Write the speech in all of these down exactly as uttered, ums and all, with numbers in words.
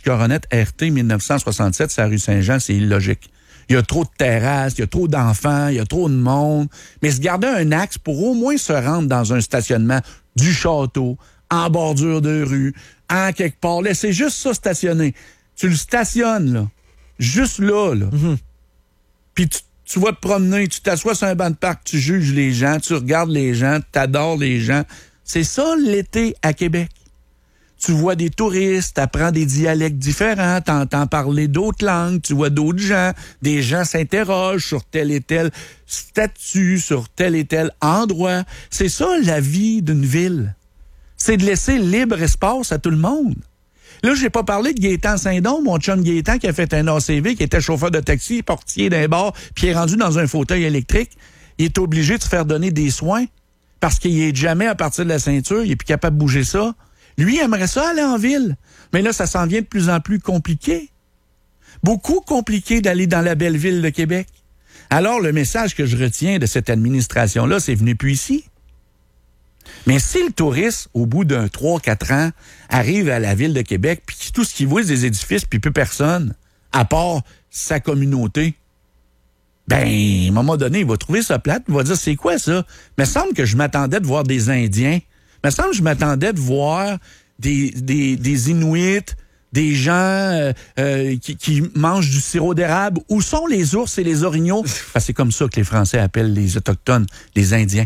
Coronette R T mille neuf cent soixante-sept, c'est la rue Saint-Jean, c'est illogique. Il y a trop de terrasses, il y a trop d'enfants, il y a trop de monde. Mais se garder un axe pour au moins se rendre dans un stationnement du château, en bordure de rue, en quelque part. Laissez juste ça stationner. Tu le stationnes, là. Juste là, là. Mm-hmm. Puis tu, tu vas te promener, tu t'assois sur un banc de parc, tu juges les gens, tu regardes les gens, tu adores les gens. C'est ça, l'été à Québec. Tu vois des touristes, tu apprends des dialectes différents, tu entends parler d'autres langues, tu vois d'autres gens, des gens s'interrogent sur tel et tel statut, sur tel et tel endroit. C'est ça, la vie d'une ville. C'est de laisser libre espace à tout le monde. Là, j'ai pas parlé de Gaétan Saint-Don, mon chum Gaétan qui a fait un A C V, qui était chauffeur de taxi, portier d'un bar, puis il est rendu dans un fauteuil électrique. Il est obligé de se faire donner des soins parce qu'il est jamais à partir de la ceinture, il est plus capable de bouger ça. Lui, il aimerait ça aller en ville. Mais là, ça s'en vient de plus en plus compliqué. Beaucoup compliqué d'aller dans la belle ville de Québec. Alors, le message que je retiens de cette administration-là, c'est venez plus ici. Mais si le touriste, au bout d'un trois quatre ans, arrive à la ville de Québec, puis tout ce qu'il voit, c'est des édifices, puis plus personne, à part sa communauté, ben, à un moment donné, il va trouver ça plate, il va dire, c'est quoi ça? Mais il me semble que je m'attendais de voir des Indiens. Il me semble que je m'attendais de voir des, des, des Inuits, des gens euh, euh, qui, qui mangent du sirop d'érable. Où sont les ours et les orignaux? Parce que c'est comme ça que les Français appellent les Autochtones, les Indiens.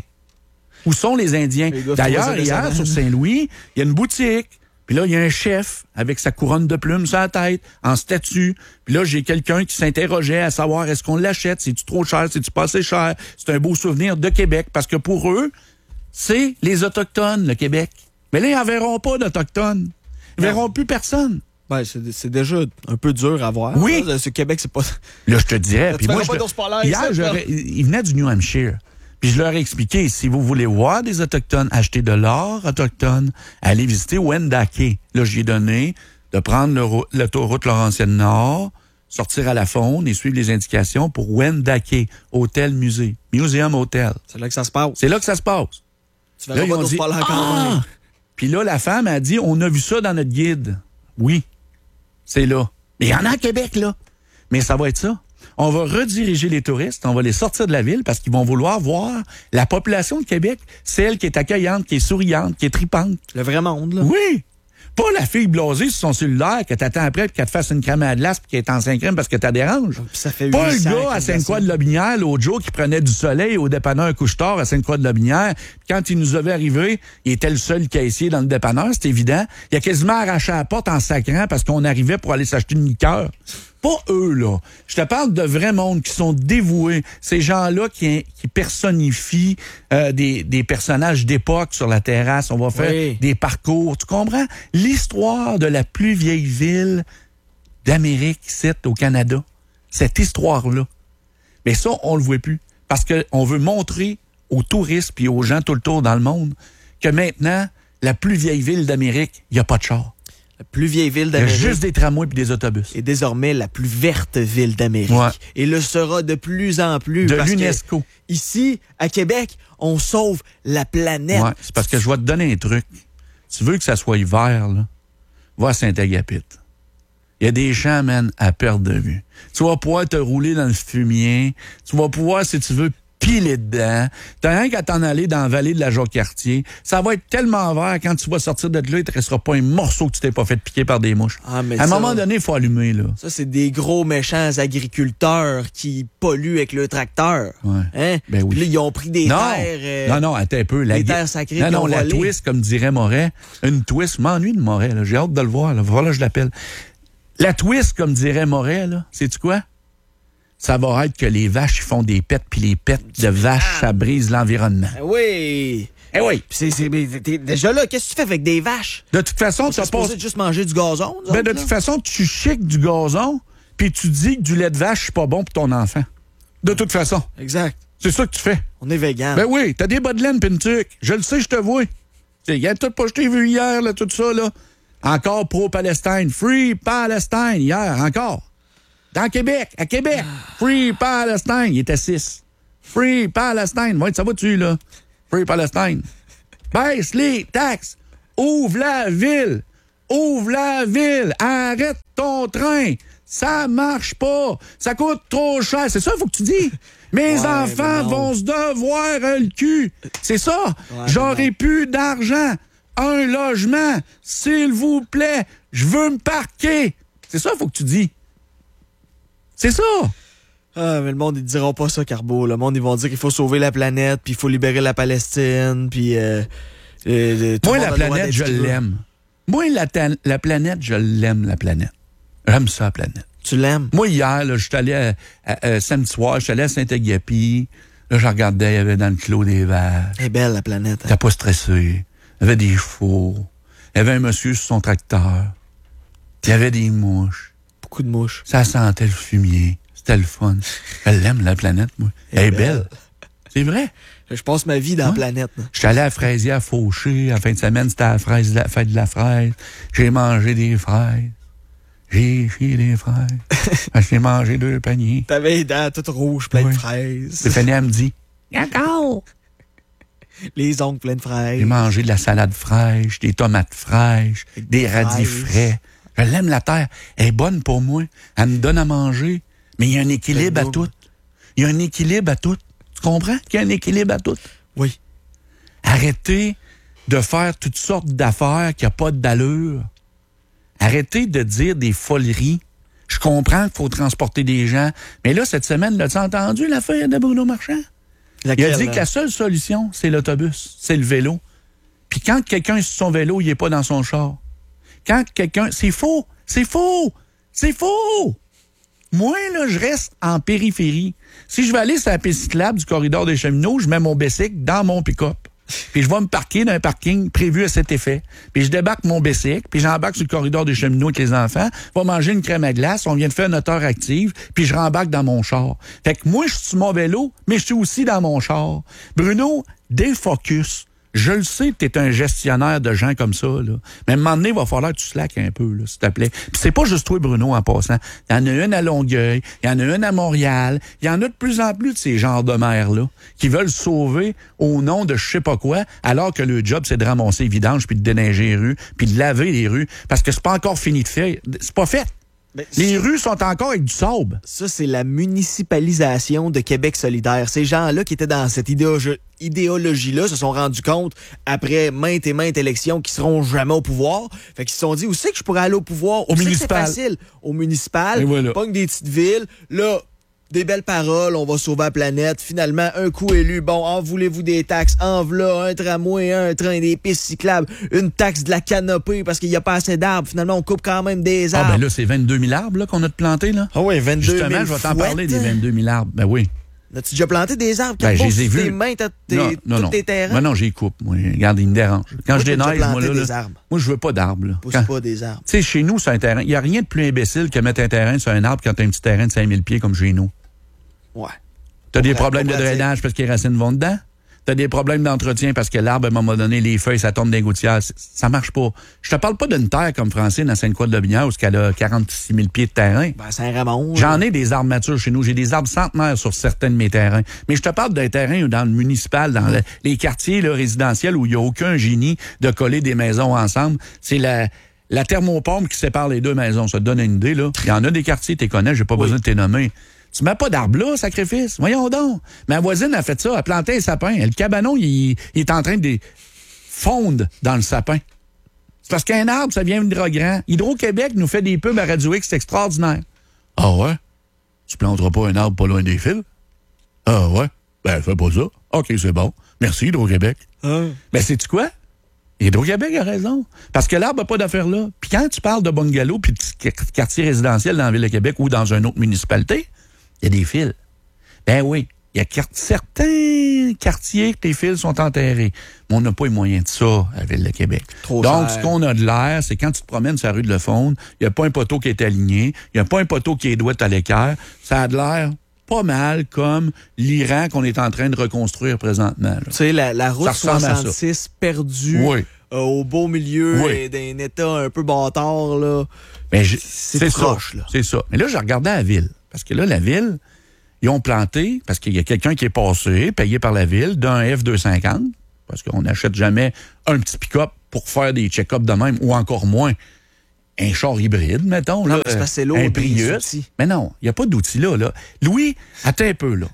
Où sont les Indiens? D'ailleurs, hier, sur Saint-Louis, il y a une boutique. Puis là, il y a un chef avec sa couronne de plumes sur la tête, en statue. Puis là, j'ai quelqu'un qui s'interrogeait à savoir est-ce qu'on l'achète? C'est-tu trop cher? C'est-tu pas assez cher? C'est un beau souvenir de Québec. Parce que pour eux, c'est les Autochtones, le Québec. Mais là, ils n'en verront pas d'Autochtones. Ils ne verront plus personne. Ben, c'est, c'est déjà un peu dur à voir. Oui. Là, ce Québec, c'est pas... Là, je te dirais. Puis moi, pas je, hier, ils venaient du New Hampshire. Puis je leur ai expliqué, si vous voulez voir des Autochtones, acheter de l'or autochtone, allez visiter Wendake. Là, j'ai donné de prendre le, l'autoroute Laurentienne-Nord, sortir à la Faune et suivre les indications pour Wendake, hôtel-musée, Museum Hotel. C'est là que ça se passe. C'est là que ça se passe. Tu vas pas dit, ah! Puis là, la femme a dit, on a vu ça dans notre guide. Oui, c'est là. Mais il y en a à Québec, là. Mais ça va être ça. On va rediriger les touristes, on va les sortir de la ville parce qu'ils vont vouloir voir la population de Québec, celle qui est accueillante, qui est souriante, qui est tripante. Le vrai monde, là. Oui. Pas la fille blasée sur son cellulaire que t'attends après puis qu'elle te fasse une crème à glace puis qu'elle est en cinq crème parce que t'as dérange. Ça fait pas le gars à Sainte-Croix-de-Lobinière l'autre jour qui prenait du soleil au dépanneur couche-tard à Sainte-Croix-de-Lobinière. Quand il nous avait arrivé, il était le seul caissier dans le dépanneur, c'est évident. Il a quasiment arraché la porte en sacrant parce qu'on arrivait pour aller s'acheter une liqueur. Pas eux, là. Je te parle de vrais mondes qui sont dévoués. Ces gens-là qui, qui personnifient euh, des, des personnages d'époque sur la terrasse. On va faire oui. des parcours. Tu comprends? L'histoire de la plus vieille ville d'Amérique, ici, au Canada. Cette histoire-là. Mais ça, on le voit plus. Parce qu'on veut montrer aux touristes puis aux gens tout le tour dans le monde que maintenant, la plus vieille ville d'Amérique, il n'y a pas de char. La plus vieille ville d'Amérique. Il y a juste des tramways et des autobus. Et désormais la plus verte ville d'Amérique. Ouais. Et le sera de plus en plus. De parce l'UNESCO. Que ici, à Québec, on sauve la planète. Ouais, c'est parce que je vais te donner un truc. Tu veux que ça soit hiver, là? Va à Saint-Agapit. Il y a des champs, man, à perte de vue. Tu vas pouvoir te rouler dans le fumier. Tu vas pouvoir, si tu veux, piler dedans. T'as rien qu'à t'en aller dans la vallée de la Jacques-Cartier. Ça va être tellement vert, quand tu vas sortir de là, il te restera pas un morceau que tu t'es pas fait piquer par des mouches. Ah, mais à un ça, moment donné, il faut allumer, là. Ça, c'est des gros méchants agriculteurs qui polluent avec le tracteur. Ouais. Hein? Ben oui. Puis là, ils ont pris des non. terres... Euh, non, non, attends un peu. La des terres sacrées. Non, non, la volé. twist, comme dirait Moret. Une twist. Je m'ennuie de Moret, là. J'ai hâte de le voir, là. Voilà, je l'appelle. La twist, comme dirait Moret, là, sais-tu quoi? Ça va être que les vaches font des pets, puis les pets de vaches, ça brise l'environnement. Oui! Eh oui! C'est, c'est, t'es déjà là, qu'est-ce que tu fais avec des vaches? De toute façon, tu as pas... juste manger du gazon? Ben, autres, de toute façon, tu chiques du gazon, puis tu dis que du lait de vache, c'est pas bon pour ton enfant. De toute façon. Exact. C'est ça que tu fais. On est vegan. Ben oui, t'as des bas de laine pis une tuque. Je le sais, je te vois. Regarde tout pas, je t'ai vu hier, là, tout ça, là. Encore pro-Palestine. Free Palestine, hier, encore. Dans Québec, à Québec. Free Palestine. Il était six. Free Palestine. Ouais, ça va-tu, là? Free Palestine. Baisse les taxes. Ouvre la ville. Ouvre la ville. Arrête ton mon train. Ça marche pas. Ça coûte trop cher. C'est ça, il faut que tu dis. Mes ouais, enfants vont se devoir le cul. C'est ça. Ouais, J'aurais plus d'argent. Un logement. S'il vous plaît. Je veux me parquer. C'est ça, il faut que tu dis. C'est ça. Ah, mais le monde, ils diront pas ça, Carbo. Le monde, ils vont dire qu'il faut sauver la planète, puis il faut libérer la Palestine, puis... Euh, euh, Moi, la planète, je l'aime. Moi, la, ta- la planète, je l'aime, la planète. J'aime ça, la planète. Tu l'aimes? Moi, hier, là, je suis allé à, à, à, samedi soir, je suis allé à Saint-Agapi. Là, je regardais, il y avait dans le clos des vaches. Elle est belle, la planète. Hein? T'as pas stressé. Il y avait des chevaux. Il y avait un monsieur sur son tracteur. Il y avait des mouches. Beaucoup de mouches. Ça sentait le fumier. C'était le fun. Elle l'aime, la planète, moi. Elle, Elle est belle. belle. C'est vrai. Je passe ma vie dans ouais. la planète. Je suis allé à la fraisière Fauché. En fin de semaine, c'était la, fraise, la fête de la fraise. J'ai mangé des fraises. J'ai chié des fraises. J'ai mangé deux paniers. T'avais les dents toutes rouges, pleines oui. de fraises. Stéphanie, elle me dit, d'accord. Les ongles pleins de fraises. J'ai mangé de la salade fraîche, des tomates fraîches, des, des radis frais. Je l'aime, la terre. Elle est bonne pour moi. Elle me donne à manger. Mais il y a un équilibre à tout. Il y a un équilibre à tout. Tu comprends qu'il y a un équilibre à tout? Oui. Arrêtez de faire toutes sortes d'affaires qui n'ont pas d'allure. Arrêtez de dire des foleries. Je comprends qu'il faut transporter des gens. Mais là, cette semaine, l'as-tu entendu l'affaire de Bruno Marchand? Laquelle, il a dit là? Que la seule solution, c'est l'autobus, c'est le vélo. Puis quand quelqu'un est sur son vélo, il n'est pas dans son char. Quand quelqu'un... C'est faux! C'est faux! C'est faux! Moi, là, je reste en périphérie. Si je vais aller sur la piste cyclable du corridor des cheminots, je mets mon bicycle dans mon pick-up. Puis je vais me parquer dans un parking prévu à cet effet. Puis je débarque mon bicycle, puis j'embarque sur le corridor des cheminots avec les enfants, je vais manger une crème à glace, on vient de faire notre heure active, puis je rembarque dans mon char. Fait que moi, je suis sur mon vélo, mais je suis aussi dans mon char. Bruno, défocus. Je le sais que t'es un gestionnaire de gens comme ça, là. Mais à un moment donné, il va falloir que tu slackes un peu, là, s'il te plaît. Puis c'est pas juste toi, Bruno, en passant. Il y en a une à Longueuil, il y en a une à Montréal. Il y en a de plus en plus de ces genres de maires-là qui veulent sauver au nom de je sais pas quoi, alors que le job, c'est de ramasser les vidanges, puis de déneiger les rues, puis de laver les rues, parce que c'est pas encore fini de faire. C'est pas fait. Ben, les rues sont encore avec du sable. Ça, c'est la municipalisation de Québec solidaire. Ces gens-là qui étaient dans cette idéologie, idéologie-là se sont rendus compte, après maintes et maintes élections, qu'ils seront jamais au pouvoir. Fait qu'ils se sont dit, où c'est que je pourrais aller au pouvoir? Au municipal. C'est facile. Au municipal. Voilà. Pogne des petites villes. Là, des belles paroles, on va sauver la planète. Finalement, un coup élu, bon, en voulez-vous des taxes? En v'là, un tramway, un train, des pistes cyclables, une taxe de la canopée parce qu'il n'y a pas assez d'arbres. Finalement, on coupe quand même des arbres. Ah, ben là, c'est vingt-deux mille arbres là, qu'on a de plantés, là. Ah oui, vingt-deux mille. Justement, je vais t'en parler des vingt-deux mille arbres. Ben oui. As-tu déjà planté des arbres? Ben, je les ai vus. Tes mains, t'as tes, non, non, tous non. tes terrains? Ben non, j'y coupe. Moi, regarde, ils me dérangent. Quand moi, je déneige, moi, là, des là arbres. moi, je veux pas d'arbres, là. Pousse Quand, pas des arbres. Tu sais, chez nous, c'est un terrain. Il n'y a rien de plus imbécile que mettre un terrain sur un arbre quand t'as un petit terrain de cinq mille pieds comme chez nous. Ouais. T'as des problèmes de drainage parce que les racines vont dedans. T'as des problèmes d'entretien parce que l'arbre, à un moment donné, les feuilles, ça tombe dans les gouttières. Ça marche pas. Je te parle pas d'une terre comme Francine à Sainte-Croix-de-Lobinière où elle a quarante-six mille pieds de terrain. Ben, Saint-Ramon. J'en ai des arbres matures chez nous. J'ai des arbres centenaires sur certains de mes terrains. Mais je te parle d'un terrain dans le municipal, dans le, les quartiers là, résidentiels où il n'y a aucun génie de coller des maisons ensemble. C'est la... La thermopompe qui sépare les deux maisons. Ça te donne une idée, là. Il y en a des quartiers, tu les connais, j'ai pas oui. besoin de t'es nommer. Tu mets pas d'arbre là, sacrifice. Voyons donc. Ma voisine a fait ça, elle a planté un sapin. Le cabanon, il, il est en train de fondre dans le sapin. C'est parce qu'un arbre, ça vient grand. Hydro-Québec nous fait des pubs à Radio X, c'est extraordinaire. Ah ouais? Tu planteras pas un arbre pas loin des fils? Ah ouais? Ben, fais pas ça. OK, c'est bon. Merci, Hydro-Québec. Hein? Ben, sais-tu quoi? Hydro-Québec a raison. Parce que l'arbre n'a pas d'affaire là. Puis quand tu parles de bungalow puis de quartier résidentiel dans la Ville de Québec ou dans une autre municipalité, il y a des fils. Ben oui, il y a quart- certains quartiers que les fils sont enterrés. Mais on n'a pas les moyens de ça à la Ville de Québec. Trop Donc, cher. ce qu'on a de l'air, c'est quand tu te promènes sur la rue de Lefondre, il n'y a pas un poteau qui est aligné, il n'y a pas un poteau qui est douette à l'équerre. Ça a de l'air pas mal comme l'Iran qu'on est en train de reconstruire présentement. Tu sais, la, la route Ça ressemble à ça. soixante-six perdue Oui. euh, au beau milieu Oui. et d'un état un peu bâtard, là. Ben, je- C'est c'est proche, ça, là. C'est ça. Mais là, je regardais la ville. Parce que là, la ville, ils ont planté, parce qu'il y a quelqu'un qui est passé, payé par la ville, d'un F deux cent cinquante, parce qu'on n'achète jamais un petit pick-up pour faire des check-ups de même, ou encore moins. un char hybride, mettons, Non, là, mais c'est parce que c'est un lourd, des Prius. outils. Mais non, il n'y a pas d'outils là, là. Louis, attends un peu, là.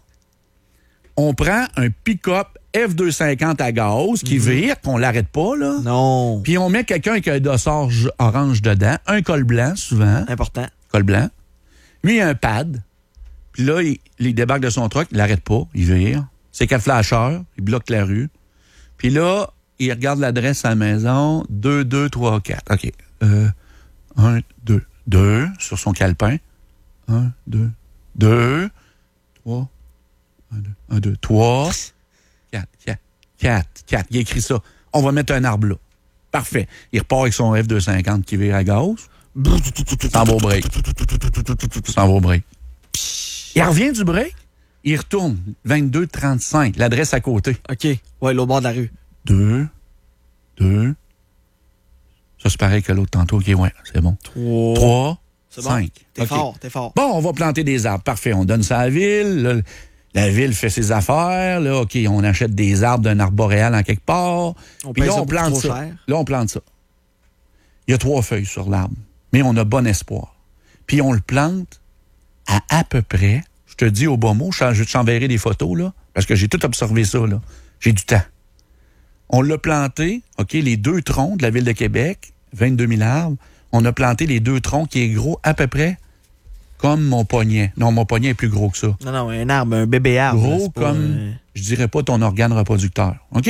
On prend un pick-up F deux cent cinquante à gaz qui Mm-hmm. vire, qu'on l'arrête pas, là. Non. Puis on met quelqu'un avec un dossard j- orange dedans, un col blanc, souvent, Important. col blanc. Lui, il a un pad. Puis là, il, il débarque de son truck, il l'arrête pas, il vire. C'est quatre flasheurs, il bloque la rue. Puis là, il regarde l'adresse à la maison, deux deux trois quatre. OK. Euh, un, deux, deux, sur son calepin. un, deux, deux, trois, un, deux, un, deux, trois, quatre, quatre, quatre, quatre. Il écrit ça. On va mettre un arbre là. Parfait. Il repart avec son F deux cent cinquante qui vire à gaz. S'en va au break. S'en va au break. Il revient du break, il retourne. vingt-deux trente-cinq, l'adresse à côté. OK. Ouais, l'autre bord de la rue. Deux, deux. Ça, c'est pareil que l'autre tantôt. OK, ouais, c'est bon. Trois. Trois, C'est bon. cinq. T'es OK. fort, t'es fort. Bon, on va planter des arbres. Parfait. On donne ça à la ville. Là, la ville fait ses affaires. Là, OK, on achète des arbres d'un arbre boréal en quelque part. On Puis paye là, ça on beaucoup plante trop ça. cher. Là, on plante ça. Il y a trois feuilles sur l'arbre. Mais on a bon espoir. Puis on le plante à à peu près, je te dis au bon mot, je je t'enverrai des photos, là, parce que j'ai tout observé ça, là. J'ai du temps. On l'a planté, OK, les deux troncs de la Ville de Québec, vingt-deux mille arbres. On a planté les deux troncs qui est gros à peu près comme mon poignet. Non, mon poignet est plus gros que ça. Non, non, un arbre, un bébé arbre. là, Gros c'est pas, comme, euh, je dirais pas ton organe reproducteur. OK?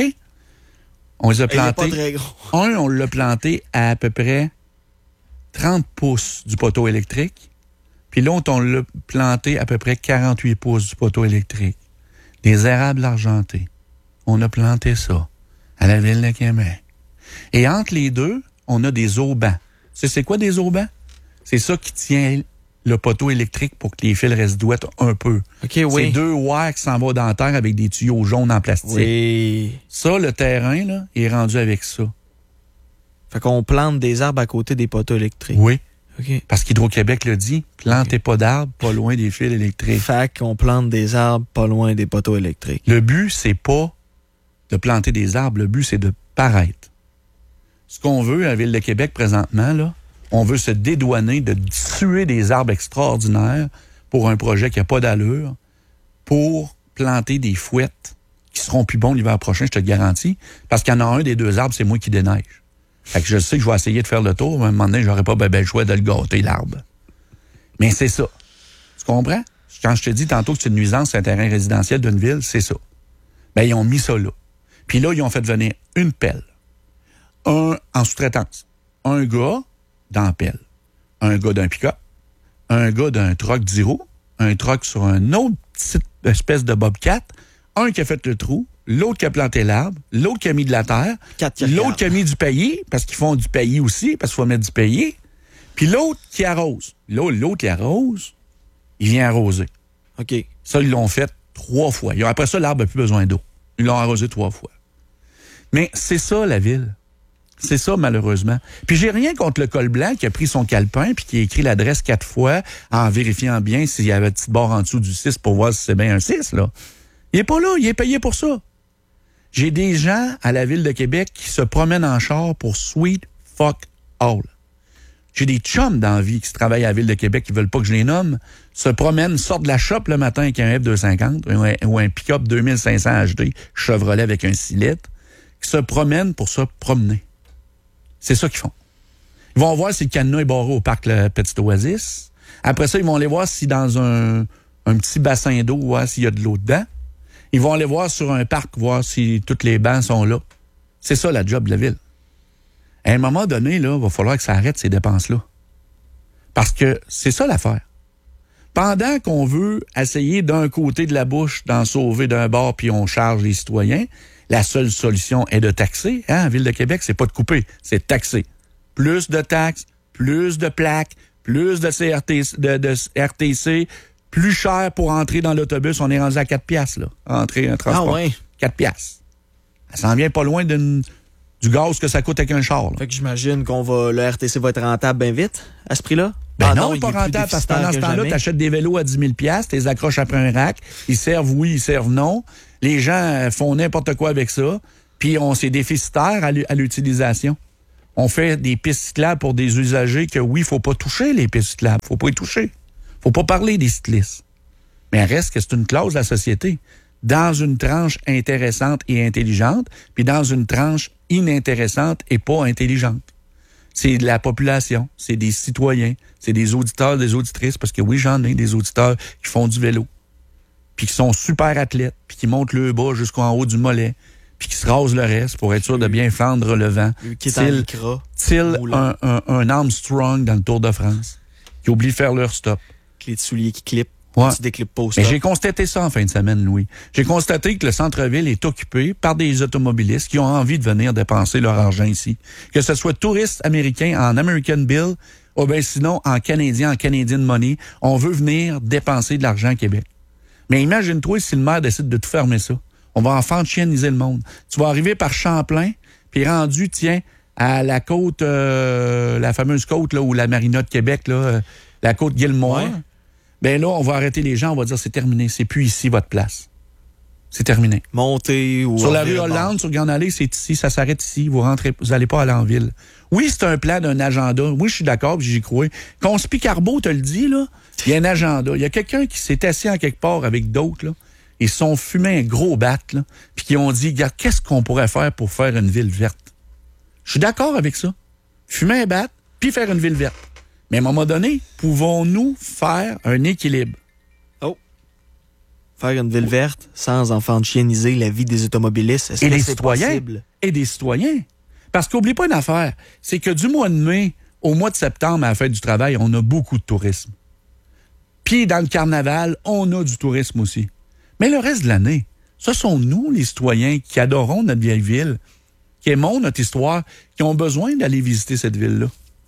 On les a il est pas plantés. très gros. Un, on l'a planté à à peu près trente pouces du poteau électrique. Puis l'autre, on l'a planté à peu près quarante-huit pouces du poteau électrique. Des érables argentés. On a planté ça à la Ville de Québec. Et entre les deux, on a des aubans. Tu sais, c'est quoi des aubans? C'est ça qui tient le poteau électrique pour que les fils restent douettes un peu. OK, oui. C'est deux wires qui s'en vont dans la terre avec des tuyaux jaunes en plastique. Oui. Ça, le terrain, là, est rendu avec ça. Fait qu'on plante des arbres à côté des poteaux électriques. Oui. OK. Parce qu'Hydro-Québec le dit, plantez pas d'arbres pas loin des fils électriques. Fait qu'on plante des arbres pas loin des poteaux électriques. Le but, c'est pas de planter des arbres, le but, c'est de paraître. Ce qu'on veut à la Ville de Québec présentement, là, on veut se dédouaner de tuer des arbres extraordinaires pour un projet qui n'a pas d'allure, pour planter des fouettes qui seront plus bons l'hiver prochain, je te le garantis, parce qu'il y en a un des deux arbres, c'est moi qui déneige. Fait que je sais que je vais essayer de faire le tour, mais à un moment donné, j'aurais pas ben, ben le choix de le gâter, l'arbre. Mais c'est ça. Tu comprends? Quand je te dis tantôt que c'est une nuisance sur un terrain résidentiel d'une ville, c'est ça. Ben, ils ont mis ça là. Puis là, ils ont fait venir une pelle. Un en sous-traitance. Un gars dans la pelle. Un gars d'un pick-up. Un gars d'un truck dix roues. Un truck sur un autre petite espèce de bobcat. Un qui a fait le trou. L'autre qui a planté l'arbre. L'autre qui a mis de la terre. Quatre qui L'autre regardent. qui a mis du paillis, parce qu'ils font du paillis aussi, parce qu'il faut mettre du paillis. Puis l'autre qui arrose. L'autre, l'autre qui arrose, il vient arroser. OK. Ça, ils l'ont fait trois fois. Ils ont- Après ça, l'arbre n'a plus besoin d'eau. Ils l'ont arrosé trois fois. Mais c'est ça, la ville. C'est ça, malheureusement. Puis j'ai rien contre le col blanc qui a pris son calepin puis qui a écrit l'adresse quatre fois en vérifiant bien s'il y avait un petit bord en dessous du six pour voir si c'est bien un six, là. Il est pas là, il est payé pour ça. J'ai des gens à la Ville de Québec qui se promènent en char pour sweet fuck all. J'ai des chums dans la vie qui travaillent à la Ville de Québec qui veulent pas que je les nomme, se promènent, sortent de la shop le matin avec un F deux cent cinquante ou un, ou un pick-up deux mille cinq cents H D Chevrolet avec un six litres, qui se promènent pour se promener. C'est ça qu'ils font. Ils vont voir si le cadenas est barré au parc La Petite Oasis. Après ça, ils vont aller voir si dans un, un petit bassin d'eau, voir s'il y a de l'eau dedans. Ils vont aller voir sur un parc, voir si toutes les bancs sont là. C'est ça la job de la ville. À un moment donné, là, il va falloir que ça arrête ces dépenses-là. Parce que c'est ça l'affaire. Pendant qu'on veut essayer d'un côté de la bouche d'en sauver d'un bord puis on charge les citoyens, la seule solution est de taxer. Hein, en Ville de Québec, c'est pas de couper, c'est de taxer. Plus de taxes, plus de plaques, plus de, C R T C, de, de R T C, plus cher pour entrer dans l'autobus. On est rendu à quatre piastres, là. Entrer un transport. Ah ouais? quatre piastres. Ça s'en vient pas loin d'une, du gaz que ça coûte avec un char, là. Fait que j'imagine qu'on va, le R T C va être rentable bien vite, à ce prix-là? Ben Ah non, il pas est plus rentable, parce que déficitaire pendant ce que temps-là, jamais. tu achètes des vélos à dix mille piastres, tu les accroches après un rack, ils servent oui, ils servent non. Les gens euh, font n'importe quoi avec ça, puis on c'est déficitaire à l'u- à l'utilisation. On fait des pistes cyclables pour des usagers que, oui, il ne faut pas toucher les pistes cyclables. Il ne faut pas y toucher. Il ne faut pas parler des cyclistes. Mais reste que c'est une clause de la société. Dans une tranche intéressante et intelligente, puis dans une tranche inintéressante et pas intelligente. C'est de la population, c'est des citoyens, c'est des auditeurs, des auditrices, parce que oui, j'en ai des auditeurs qui font du vélo, puis qui sont super athlètes, puis qui montent le bas jusqu'en haut du mollet, puis qui se rasent le reste pour être sûr de bien fendre le vent. Style un, un, un Armstrong dans le Tour de France, qui oublie de faire leur stop. Clés de souliers qui clippent. Ouais. Tu déclippes pas au Mais stop. j'ai constaté ça en fin de semaine, Louis. J'ai constaté que le centre-ville est occupé par des automobilistes qui ont envie de venir dépenser leur argent ici. Que ce soit touristes américains en American Bill ou bien sinon en Canadien, en Canadian Money, on veut venir dépenser de l'argent à Québec. Mais imagine-toi si le maire décide de tout fermer ça. On va enfantianiser le monde. Tu vas arriver par Champlain, puis rendu, tiens, à la côte, euh, la fameuse côte là, où la marina de Québec, là, euh, la côte Guillemot. Ouais. Ben là, on va arrêter les gens, on va dire c'est terminé, c'est plus ici votre place. C'est terminé. Montez ou... Sur la rue Hollande, sur Grande Allée, c'est ici, ça s'arrête ici, vous rentrez, vous allez pas aller en ville. Oui, c'est un plan d'un agenda. Oui, je suis d'accord, puis j'y crois. Conspi Carbeau te le dit, là, il y a un agenda. Il y a quelqu'un qui s'est assis en quelque part avec d'autres, là, ils se sont fumés un gros bat, là, puis qui ont dit, regarde, qu'est-ce qu'on pourrait faire pour faire une ville verte? Je suis d'accord avec ça. Fumer un bat, puis faire une ville verte. Mais à un moment donné, pouvons-nous faire un équilibre? Oh. Faire une ville verte sans enfantianiser la vie des automobilistes, est-ce et que des c'est citoyens, possible? Et des citoyens. Parce qu'oublie pas une affaire, c'est que du mois de mai au mois de septembre, à la fête du travail, on a beaucoup de tourisme. Puis dans le carnaval, on a du tourisme aussi. Mais le reste de l'année, ce sont nous, les citoyens, qui adorons notre vieille ville, qui aimons notre histoire, qui ont besoin d'aller visiter cette ville-là.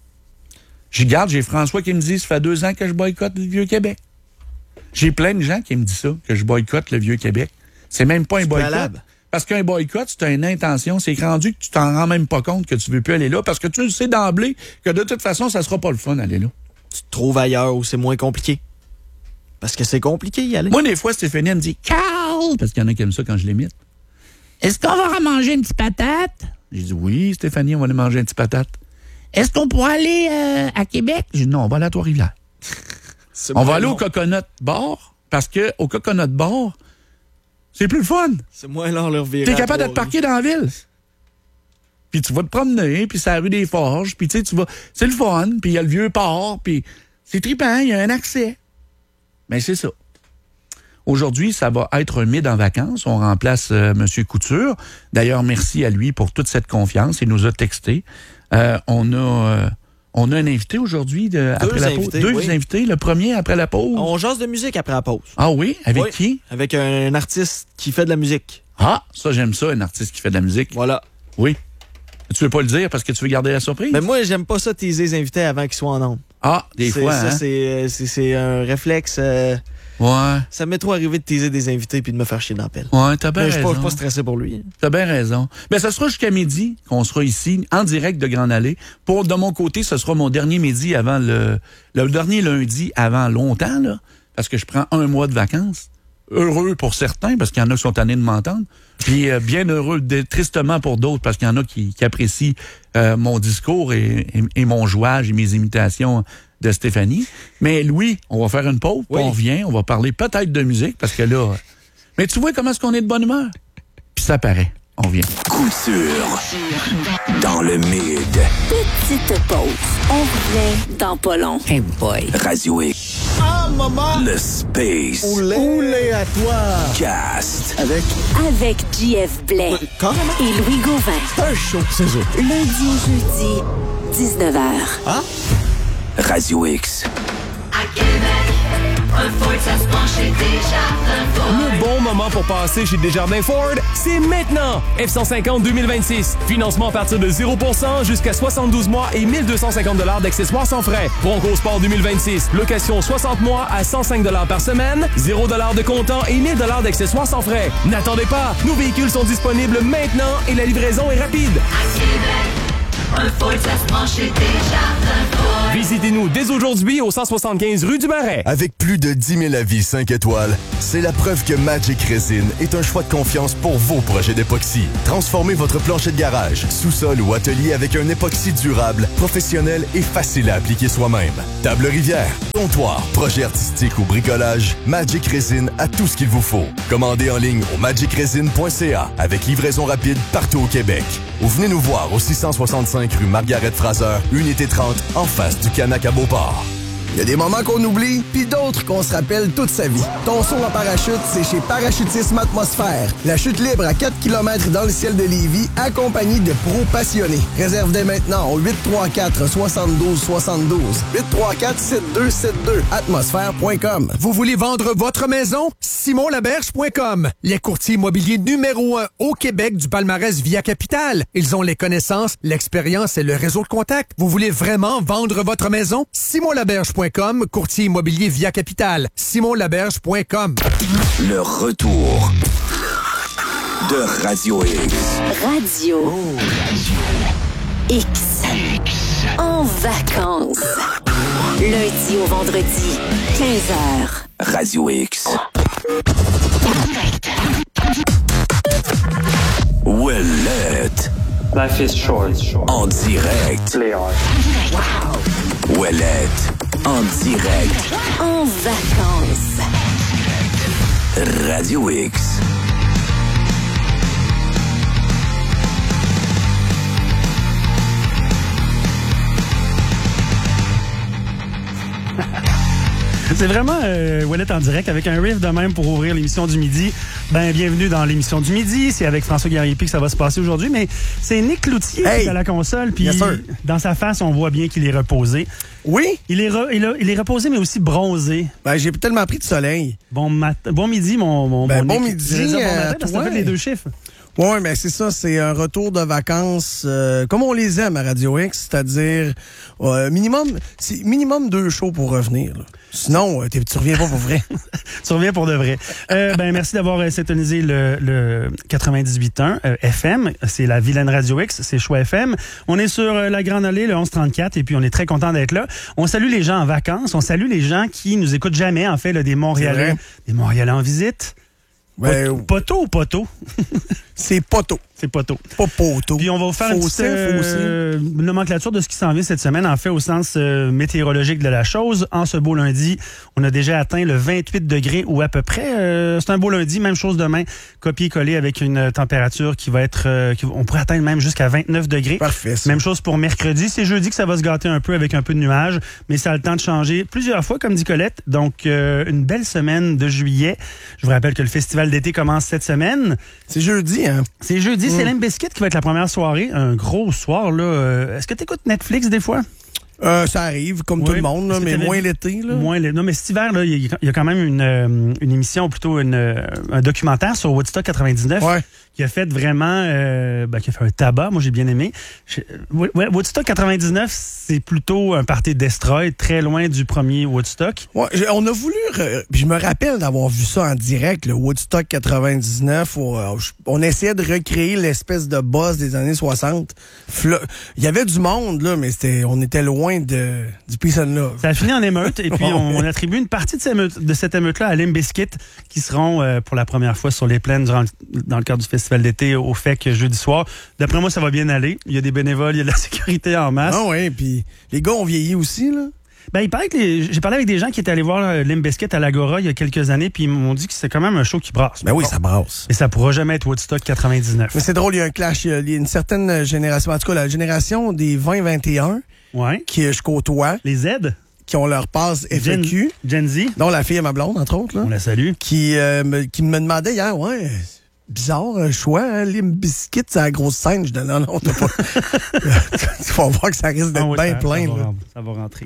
J'y garde, j'ai François qui me dit, ça fait deux ans que je boycotte le Vieux-Québec. J'ai plein de gens qui me disent ça, que je boycotte le Vieux-Québec. C'est même pas un boycott. Valable. Parce qu'un boycott, c'est une intention. C'est rendu que tu t'en rends même pas compte que tu veux plus aller là, parce que tu le sais d'emblée que de toute façon, ça sera pas le fun d'aller là. Tu te trouves ailleurs où c'est moins compliqué. Parce que c'est compliqué y aller. Moi, des fois, Stéphanie, elle me dit, Carl, parce qu'il y en a qui aiment ça quand je l'imite. Est-ce qu'on va manger une petite patate? J'ai dit, oui, Stéphanie, on va aller manger une petite patate. Est-ce qu'on pourra aller euh, à Québec? J'ai dit, non, on va aller à Trois-Rivières. On va aller long. Au Coconut Bar, parce que au Coconut Bar, c'est plus le fun. C'est moins long leur virage. T'es capable de te parquer dans la ville. Puis tu vas te promener, puis c'est la rue des Forges, puis tu sais, tu vas... C'est le fun, puis il y a le vieux port, puis c'est trippant, il y a un accès. Mais c'est ça. Aujourd'hui, ça va être un mid en vacances. On remplace euh, M. Couture. D'ailleurs, merci à lui pour toute cette confiance. Il nous a texté. Euh, on a euh, on a un invité aujourd'hui de, après la pause. Deux oui. invités. Le premier après la pause. On jase de musique après la pause. Ah oui? Avec oui. qui? Avec un, un artiste qui fait de la musique. Ah, ça, j'aime ça, un artiste qui fait de la musique. Voilà. Oui. Tu veux pas le dire parce que tu veux garder la surprise? Mais moi, j'aime pas ça teaser les invités avant qu'ils soient en ondes. Ah, des c'est, fois, ça, hein? c'est, c'est, c'est un réflexe... Euh... Ouais. Ça m'est trop arrivé de teaser des invités puis de me faire chier dans la pelle. Ouais, t'as bien raison. Je suis pas stressé pour lui. T'as bien raison. Mais ça sera jusqu'à midi qu'on sera ici, en direct de Grande Allée. Pour, de mon côté, ce sera mon dernier midi avant le... Le dernier lundi avant longtemps, là. Parce que je prends un mois de vacances. Heureux pour certains, parce qu'il y en a qui sont tannés de m'entendre. Puis euh, bien heureux, de, tristement pour d'autres, parce qu'il y en a qui, qui apprécient euh, mon discours et, et, et mon jouage et mes imitations de Stéphanie. Mais Louis, on va faire une pause, oui. On revient, on va parler peut-être de musique, parce que là... Mais tu vois comment est-ce qu'on est de bonne humeur? Puis ça paraît. On revient. Couture. Dans le mid. Petite pause. On revient dans pas long. Hey boy. Radio X. Ah, maman! Le Space. Oulé. Oulé à toi. Cast. Avec... Avec J F Blais. Quand? Et Louis Gauvin. C'est un show, c'est ça. Lundi au jeudi, dix-neuf heures. Ah? Radio X. À Québec, un Ford, ça se penche chez Desjardins Ford. Le bon moment pour passer chez Desjardins Ford, c'est maintenant! F cent cinquante deux mille vingt-six. Financement à partir de zéro pour cent jusqu'à soixante-douze mois et mille deux cent cinquante dollars d'accessoires sans frais. Bronco Sport deux mille vingt-six. Location soixante mois à cent cinq dollars par semaine, zéro dollars de comptant et mille dollars d'accessoires sans frais. N'attendez pas! Nos véhicules sont disponibles maintenant et la livraison est rapide. À Québec, Un Ford, ça se branche chez Desjardins Ford. Visitez-nous dès aujourd'hui au cent soixante-quinze rue du Marais. Avec plus de dix mille avis cinq étoiles, c'est la preuve que Magic Resin est un choix de confiance pour vos projets d'époxy. Transformez votre plancher de garage, sous-sol ou atelier avec un époxy durable, professionnel et facile à appliquer soi-même. Table rivière, comptoir, projet artistique ou bricolage, Magic Resin a tout ce qu'il vous faut. Commandez en ligne au magic resin point c a avec livraison rapide partout au Québec. Ou venez nous voir au six cent soixante-cinq rue Margaret-Fraser, unité trente, en face du Canac à Beauport. Il y a des moments qu'on oublie, puis d'autres qu'on se rappelle toute sa vie. Ton saut en parachute, c'est chez Parachutisme Atmosphère. La chute libre à quatre kilomètres dans le ciel de Lévis, accompagnée de pros passionnés. Réserve dès maintenant au huit trois quatre, six deux six deux. huit trois quatre, sept deux sept deux. atmosphère point com. Vous voulez vendre votre maison? simon laberge point com. Les courtiers immobiliers numéro un au Québec du palmarès Via Capital. Ils ont les connaissances, l'expérience et le réseau de contacts. Vous voulez vraiment vendre votre maison? simon laberge point com, courtier immobilier Via Capital. simon laberge point com. Le retour de Radio X. Radio X. En vacances. Lundi au vendredi, quinze heures. Radio X. Ouellette. Life is short. En direct. Play hard. Ouellette. En direct. En vacances. Radio X. C'est vraiment euh, Ouellette en direct avec un riff de même pour ouvrir l'émission du midi. Ben, bienvenue dans l'émission du midi. C'est avec François Gariépi que ça va se passer aujourd'hui, mais c'est Nick Cloutier hey! qui est à la console. Puis yes, dans sa face, on voit bien qu'il est reposé. Oui? Il est, re, il, a, il est reposé, mais aussi bronzé. Ben, j'ai tellement pris de soleil. Bon, mat, bon midi, mon, mon, ben, mon bon Nick. midi. Je vais dire bon matin euh, parce que t'as fait les deux chiffres. Oui, mais c'est ça, c'est un retour de vacances euh, comme on les aime à Radio X, c'est-à-dire euh, minimum c'est minimum deux shows pour revenir. Là. Sinon, euh, tu reviens pas pour vrai. Tu reviens pour de vrai. Euh, ben, merci d'avoir euh, syntonisé le, le quatre-vingt-dix-huit point un euh, F M. C'est la vilaine Radio X, c'est Choix F M. On est sur euh, la Grande Allée, le onze trente-quatre, et puis on est très content d'être là. On salue les gens en vacances, on salue les gens qui nous écoutent jamais, en fait, là, des Montréalais, des Montréalais en visite. Ben, Poteau ou poteau? C'est poteau. C'est poteau. Pas poteau. Puis on va vous faire Fossé, une petite euh, nomenclature de ce qui s'en vient cette semaine, en fait, au sens euh, météorologique de la chose. En ce beau lundi, on a déjà atteint le vingt-huit degrés ou à peu près. Euh, c'est un beau lundi, même chose demain, copier-coller avec une température qui va être... Euh, qui, on pourrait atteindre même jusqu'à vingt-neuf degrés. Parfait. Ça. Même chose pour mercredi. C'est jeudi que ça va se gâter un peu avec un peu de nuages, mais ça a le temps de changer plusieurs fois, comme dit Colette. Donc, euh, une belle semaine de juillet. Je vous rappelle que le festival d'été commence cette semaine. C'est jeudi, hein? C'est jeudi. Mm. C'est Limp Bizkit qui va être la première soirée. Un gros soir, là. Euh, est-ce que tu écoutes Netflix des fois? Euh, ça arrive, comme oui, tout le monde, là, mais moins vu... l'été. Là. Moins l'été. Non, mais cet hiver, là, il y a quand même une, euh, une émission, plutôt une, un documentaire sur Woodstock quatre-vingt-dix-neuf ouais. qui a fait vraiment... Euh, ben, qui a fait un tabac. Moi, j'ai bien aimé. Je, ouais, Woodstock quatre-vingt-dix-neuf, c'est plutôt un party destroy, très loin du premier Woodstock. Ouais, on a voulu... Re... Je me rappelle d'avoir vu ça en direct, le Woodstock quatre-vingt-dix-neuf, où euh, on essayait de recréer l'espèce de buzz des années soixante. Fla... Il y avait du monde, là, mais c'était, on était loin de, du peace and love. Ça a fini en émeute, et puis on, on attribue une partie de cette, émeute, de cette émeute-là à Limp Bizkit, qui seront euh, pour la première fois sur les plaines durant, dans le cadre du festival d'été au F E C jeudi soir. D'après moi, ça va bien aller. Il y a des bénévoles, il y a de la sécurité en masse. Ah oui, puis les gars ont vieilli aussi, là. Ben, il paraît que les... j'ai parlé avec des gens qui étaient allés voir Limp Bizkit à l'Agora il y a quelques années, puis ils m'ont dit que c'est quand même un show qui brasse. Ben oui, bon. ça brasse. Mais ça pourra jamais être Woodstock quatre-vingt-dix-neuf. Mais c'est drôle, il y a un clash. Il y a une certaine génération, en tout cas, la génération des vingt vingt et un, ouais. qui je côtoie. Les Z? Qui ont leur passe F A Q. Gen, Gen Z? Dont la fille à ma blonde, entre autres. Là, on la salue. Qui, euh, me, qui me demandait hier, ouais... Bizarre, un choix, hein? Limp Bizkit, c'est la grosse scène. Je dis non, non, t'as pas. Tu vas voir que ça risque d'être ah oui, bien ça, plein. Ça va, là. ça va rentrer.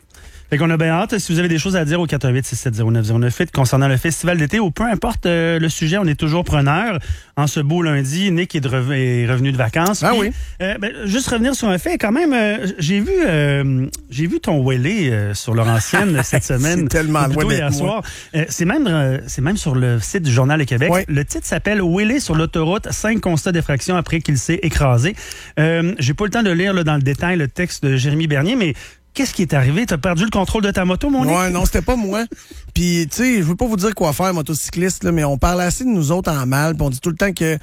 Fait qu'on a bien hâte. Si vous avez des choses à dire au quatre un huit, six sept zéro, neuf zéro neuf huit concernant le festival d'été ou peu importe euh, le sujet, on est toujours preneur. En ce beau lundi, Nick est, de rev- est revenu de vacances. Ah Puis, oui. euh, ben, juste revenir sur un fait, quand même, euh, j'ai vu euh, j'ai vu ton Wellé euh, sur Laurentienne cette semaine. C'est tellement ou plutôt loin hier d'être moi. soir. Euh, c'est même euh, c'est même sur le site du Journal de Québec. Oui. Le titre s'appelle Wellé sur l'autoroute, cinq constats d'effraction après qu'il s'est écrasé. Euh, j'ai pas le temps de lire là, dans le détail le texte de Jérémy Bernier, mais qu'est-ce qui est arrivé? T'as perdu le contrôle de ta moto, mon Nick? Ouais, non, c'était pas moi. Puis, tu sais, je veux pas vous dire quoi faire, motocycliste, là, mais on parle assez de nous autres en mal, puis on dit tout le temps que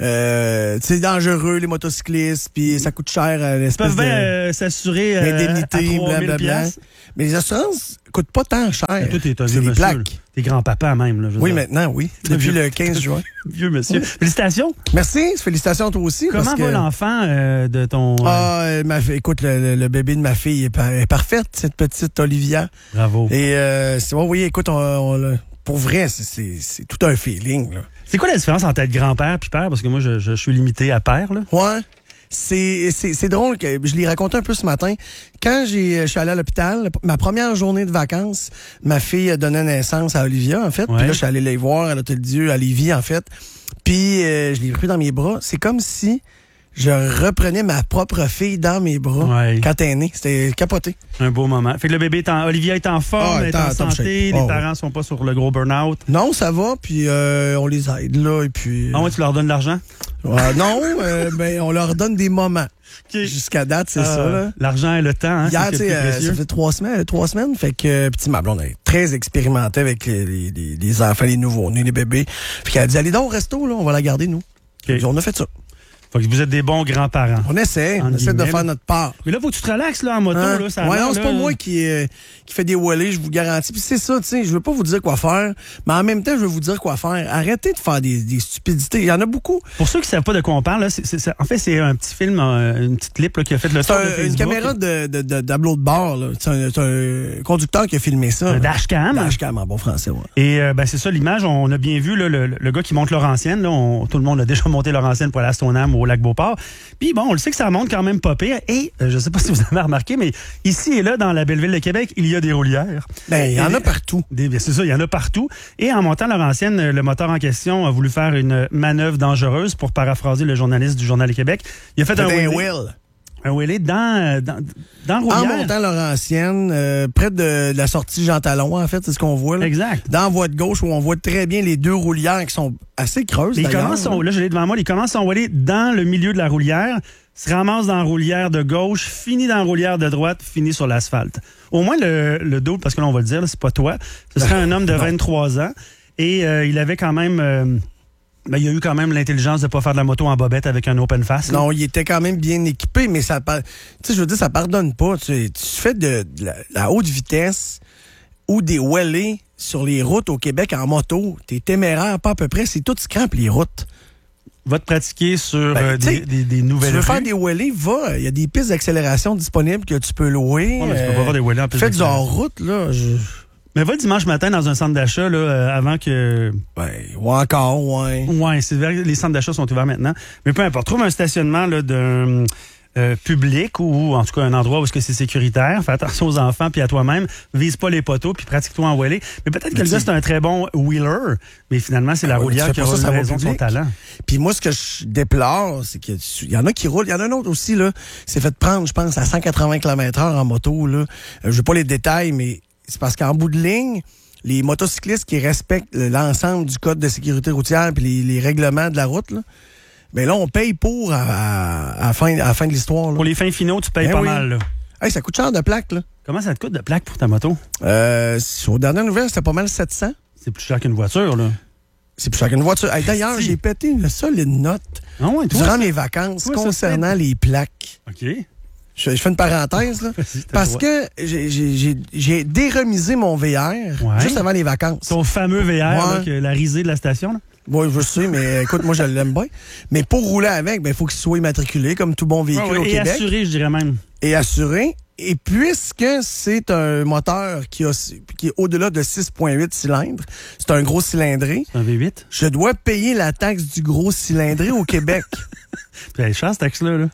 euh, c'est dangereux, les motocyclistes, puis ça coûte cher à Ils l'espèce peuvent de... bien euh, s'assurer euh, l'indemnité, à trois mille blablabla. piastres. Mais les assurances coûtent pas tant cher. Mais toi, t'es un C'est vieux les monsieur. plaques. là. T'es grand-papa même. Là, je veux Oui, dire. maintenant, oui. Depuis le quinze juin. Vieux monsieur. Félicitations. Merci, félicitations à toi aussi. Comment parce va que... l'enfant euh, de ton... euh, Ah, euh, ma fille- écoute, le, le- le bébé de ma fille est, par- est parfaite, cette petite Olivia. Bravo. Et, euh, c'est, ouais, oui, écoute, on, on l'a- pour vrai, c'est, c'est, c'est tout un feeling, là. C'est quoi la différence entre être grand-père puis père? Parce que moi, je, je, je suis limité à père. Là. Ouais. C'est, c'est, c'est drôle que je l'ai raconté un peu ce matin. Quand j'ai, je suis allé à l'hôpital, ma première journée de vacances, ma fille a donné naissance à Olivia, en fait. Ouais. Puis là, je suis allé les voir à l'Hôtel Dieu, à Lévis, en fait. Puis euh, je l'ai pris dans mes bras. C'est comme si je reprenais ma propre fille dans mes bras Ouais. quand elle est née. C'était capoté. Un beau moment. Fait que le bébé est en... Olivia est en forme, Ah, elle est elle est en en top santé, shape. les Oh, parents sont pas sur le gros burn-out. Non, ça va, puis euh, on les aide, là, et puis... Ah ouais, tu leur donnes de l'argent? Ouais, non, euh, ben, on leur donne des moments. Okay. Jusqu'à date, c'est Ah, ça, là. L'argent et le temps, hein, Hier, c'est tu ce qui est sais, le plus euh, précieux. ça fait trois semaines, trois semaines, fait que, petit ma blonde, elle est très expérimentée avec les, les, les- les enfants, les nouveaux-nés, les bébés. Fait qu'elle a dit, allez donc au resto, là, on va la garder, nous. Okay. On a fait ça. Fait que vous êtes des bons grands-parents. On essaie, En on essaie de guillemets, faire là. notre part. Mais là, faut que tu te relaxes là, en moto. Hein? Là, ça a ouais, l'air, non, c'est là, pas moi qui, euh, qui fait des wallets, je vous garantis. Puis c'est ça, tu sais, je veux pas vous dire quoi faire, mais en même temps, je veux vous dire quoi faire. Arrêtez de faire des, des stupidités. Il y en a beaucoup. Pour ceux qui savent pas de quoi on parle, là, c'est, c'est, c'est- en fait, c'est un petit film, euh, une petite clip là, qui a fait le C'est tour de un- Facebook. une caméra de, de, de, d'ablo de bord, là. C'est un, c'est un conducteur qui a filmé ça. Un là. dashcam. Dashcam en bon français, ouais. Et euh, ben, c'est ça l'image. On a bien vu là, le, le gars qui monte Laurentienne. Là, on- tout le monde a déjà monté Laurentienne pour aller à Stoneham ou au lac Beauport. Puis bon, on le sait que ça monte quand même pas pire. Et euh, je sais pas si vous avez remarqué, mais ici et là, dans la belle ville de Québec, il y a des roulières. Ben, il y Et en des- a partout. Des- bien, c'est ça, il y en a partout. Et en montant Laurentienne, le moteur en question a voulu faire une manœuvre dangereuse pour paraphraser le journaliste du Journal de Québec. Il a fait un C'était un wheelie, Will. un wheelie dans, dans, dans En Roulière. montant Laurentienne, euh, près de, de la sortie Jean Talon, en fait, c'est ce qu'on voit. Là. Exact. Dans la voie de gauche, où on voit très bien les deux roulières qui sont assez creuses. Il d'ailleurs, commence son, là. là, je l'ai devant moi, il commence son wheelie dans le milieu de la roulière, se ramasse dans la roulière de gauche, finit dans la roulière de droite, finit sur l'asphalte. Au moins, le, le dos, parce que là, on va le dire, là, c'est pas toi, ce serait un homme de vingt-trois ans. Et euh, il avait quand même... euh, ben, il y a eu quand même l'intelligence de pas faire de la moto en bobette avec un open face. là. Non, il était quand même bien équipé, mais ça, par- tu sais, je veux dire, ça pardonne pas. Tu, tu fais de, de la, la haute vitesse ou des wheelies sur les routes au Québec en moto. T'es téméraire, pas à peu près. C'est tout scrap, les routes. Va te pratiquer sur Ben, euh, tu sais, des, des, des Tu nouvelles veux rues. faire des wheelies, va. Il y a des pistes d'accélération disponibles que tu peux louer. Ouais, mais tu peux pas Euh, faire des wheelies en piste Fais du d'accélération. hors-route, là. Je... Mais va dimanche matin dans un centre d'achat là, euh, avant que... Ben, ou encore, ouais. Ouais, c'est vrai, les centres d'achat sont ouverts maintenant. Mais peu importe, trouve un stationnement là, d'un euh, public ou en tout cas un endroit où est-ce que c'est sécuritaire. Fais attention aux enfants puis à toi-même. Vise pas les poteaux puis pratique-toi en wheelie. Mais peut-être que le gars c'est un très bon wheeler, mais finalement c'est la Ah ouais, roulière tu qui fais pas aura ça, ça va raison de son public. talent. Puis moi, ce que je déplore, c'est qu'il y en a qui roulent. Il y en a un autre aussi, là. C'est fait prendre, je pense, à cent quatre-vingts kilomètres heure en moto, là. Euh, je veux pas les détails, mais c'est parce qu'en bout de ligne, les motocyclistes qui respectent l'ensemble du code de sécurité routière puis les, les règlements de la route, là, ben là, on paye pour à, à, à la, fin, à la fin de l'histoire. là. Pour les fins finaux, tu payes Ben pas oui. mal. Là. Hey, ça coûte cher de plaque, là. Comment ça te coûte de plaque pour ta moto? Euh, aux dernières nouvelles, c'était pas mal sept cents. C'est plus cher qu'une voiture, là. C'est plus cher qu'une voiture. Hey, d'ailleurs, Si. j'ai pété une solide note Ah ouais, toi, durant ça- mes vacances toi, ça concernant les plaques. OK. Je, je fais une parenthèse, là. Vas-y, t'as Parce le droit. que j'ai- j'ai j'ai- j'ai déremisé mon V R Ouais. juste avant les vacances. Ton fameux V R, Ouais. là, que la risée de la station, là. Oui, je sais, mais écoute, moi, je l'aime bien. Mais pour rouler avec, ben, il faut qu'il soit immatriculé, comme tout bon véhicule Ouais, ouais, au et Québec. assuré, je dirais même. Et assuré. Et puisque c'est un moteur qui, a, qui est au-delà de six virgule huit cylindres, c'est un gros cylindré, C'est un V huit. je dois payer la taxe du gros cylindré au Québec. Puis elle est chère, cette taxe-là, là.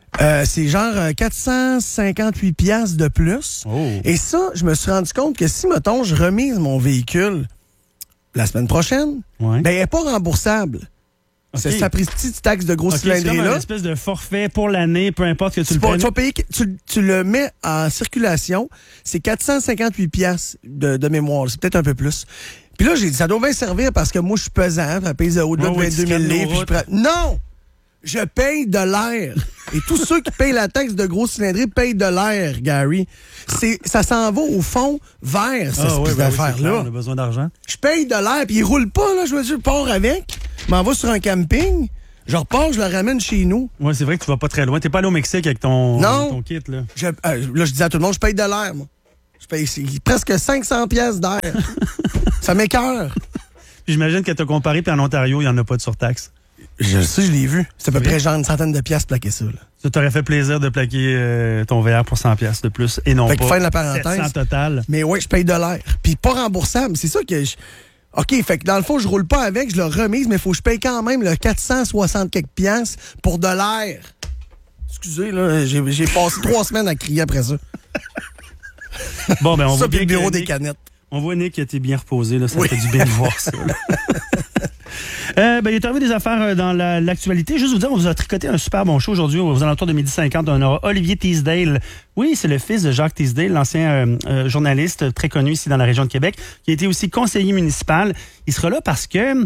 Euh, c'est genre euh, quatre cent cinquante-huit piastres de plus. Oh. Et ça, je me suis rendu compte que si, mettons, je remise mon véhicule la semaine prochaine, ouais. ben, elle n'est pas remboursable. Okay. C'est sa petite taxe de grosse okay, cylindrée-là. C'est comme une espèce de forfait pour l'année, peu importe que tu, tu le pas, prennes. Tu vas payer, tu, tu le mets en circulation, c'est quatre cent cinquante-huit piastres de, de mémoire. C'est peut-être un peu plus. Puis là, j'ai dit, ça doit bien servir parce que moi, je suis pesant, ça pèse au-delà ouais, de vingt-deux mille livres. Je prends... Non! Je paye de l'air. Et tous ceux qui payent la taxe de grosse cylindrée payent de l'air, Gary. C'est, ça s'en va au fond vers cette ah, ouais, ben affaire-là. Oui, on a besoin d'argent. Je paye de l'air, puis il roule pas, là. Je veux dire, je pars avec, je m'en vais sur un camping, je repars, je le ramène chez nous. Oui, c'est vrai que tu vas pas très loin. T'es pas allé au Mexique avec ton, non. ton kit, là. Je, euh, là, je disais à tout le monde, je paye de l'air, moi. Je paye c'est presque cinq cents piastres d'air. Ça m'écoeure. Puis j'imagine que t'as comparé, puis en Ontario, il n'y en a pas de surtaxe. Je sais, je l'ai vu. C'est à peu près genre une centaine de piastres plaquer ça. Là. Ça t'aurait fait plaisir de plaquer euh, ton V R pour cent piastres de plus et non fait que pas fin de la parenthèse, sept cents total. Mais oui, je paye de l'air. Puis pas remboursable. C'est ça que je... OK, fait que dans le fond, je roule pas avec, je le remise, mais il faut que je paye quand même le quatre cent soixante quelques piastres pour de l'air. Excusez, là, j'ai, j'ai passé trois semaines à crier après ça. Bon, ben on ça, voit bien le bureau Nick, des canettes. On voit Nick qui était bien reposé, là, ça oui. fait du bien de voir ça. Euh, ben, il est arrivé des affaires dans la, l'actualité. Juste vous dire, on vous a tricoté un super bon show aujourd'hui aux alentours de midi cinquante. On aura Olivier Teasdale. Oui, c'est le fils de Jacques Teasdale, l'ancien euh, euh, journaliste très connu ici dans la région de Québec, qui a été aussi conseiller municipal. Il sera là parce que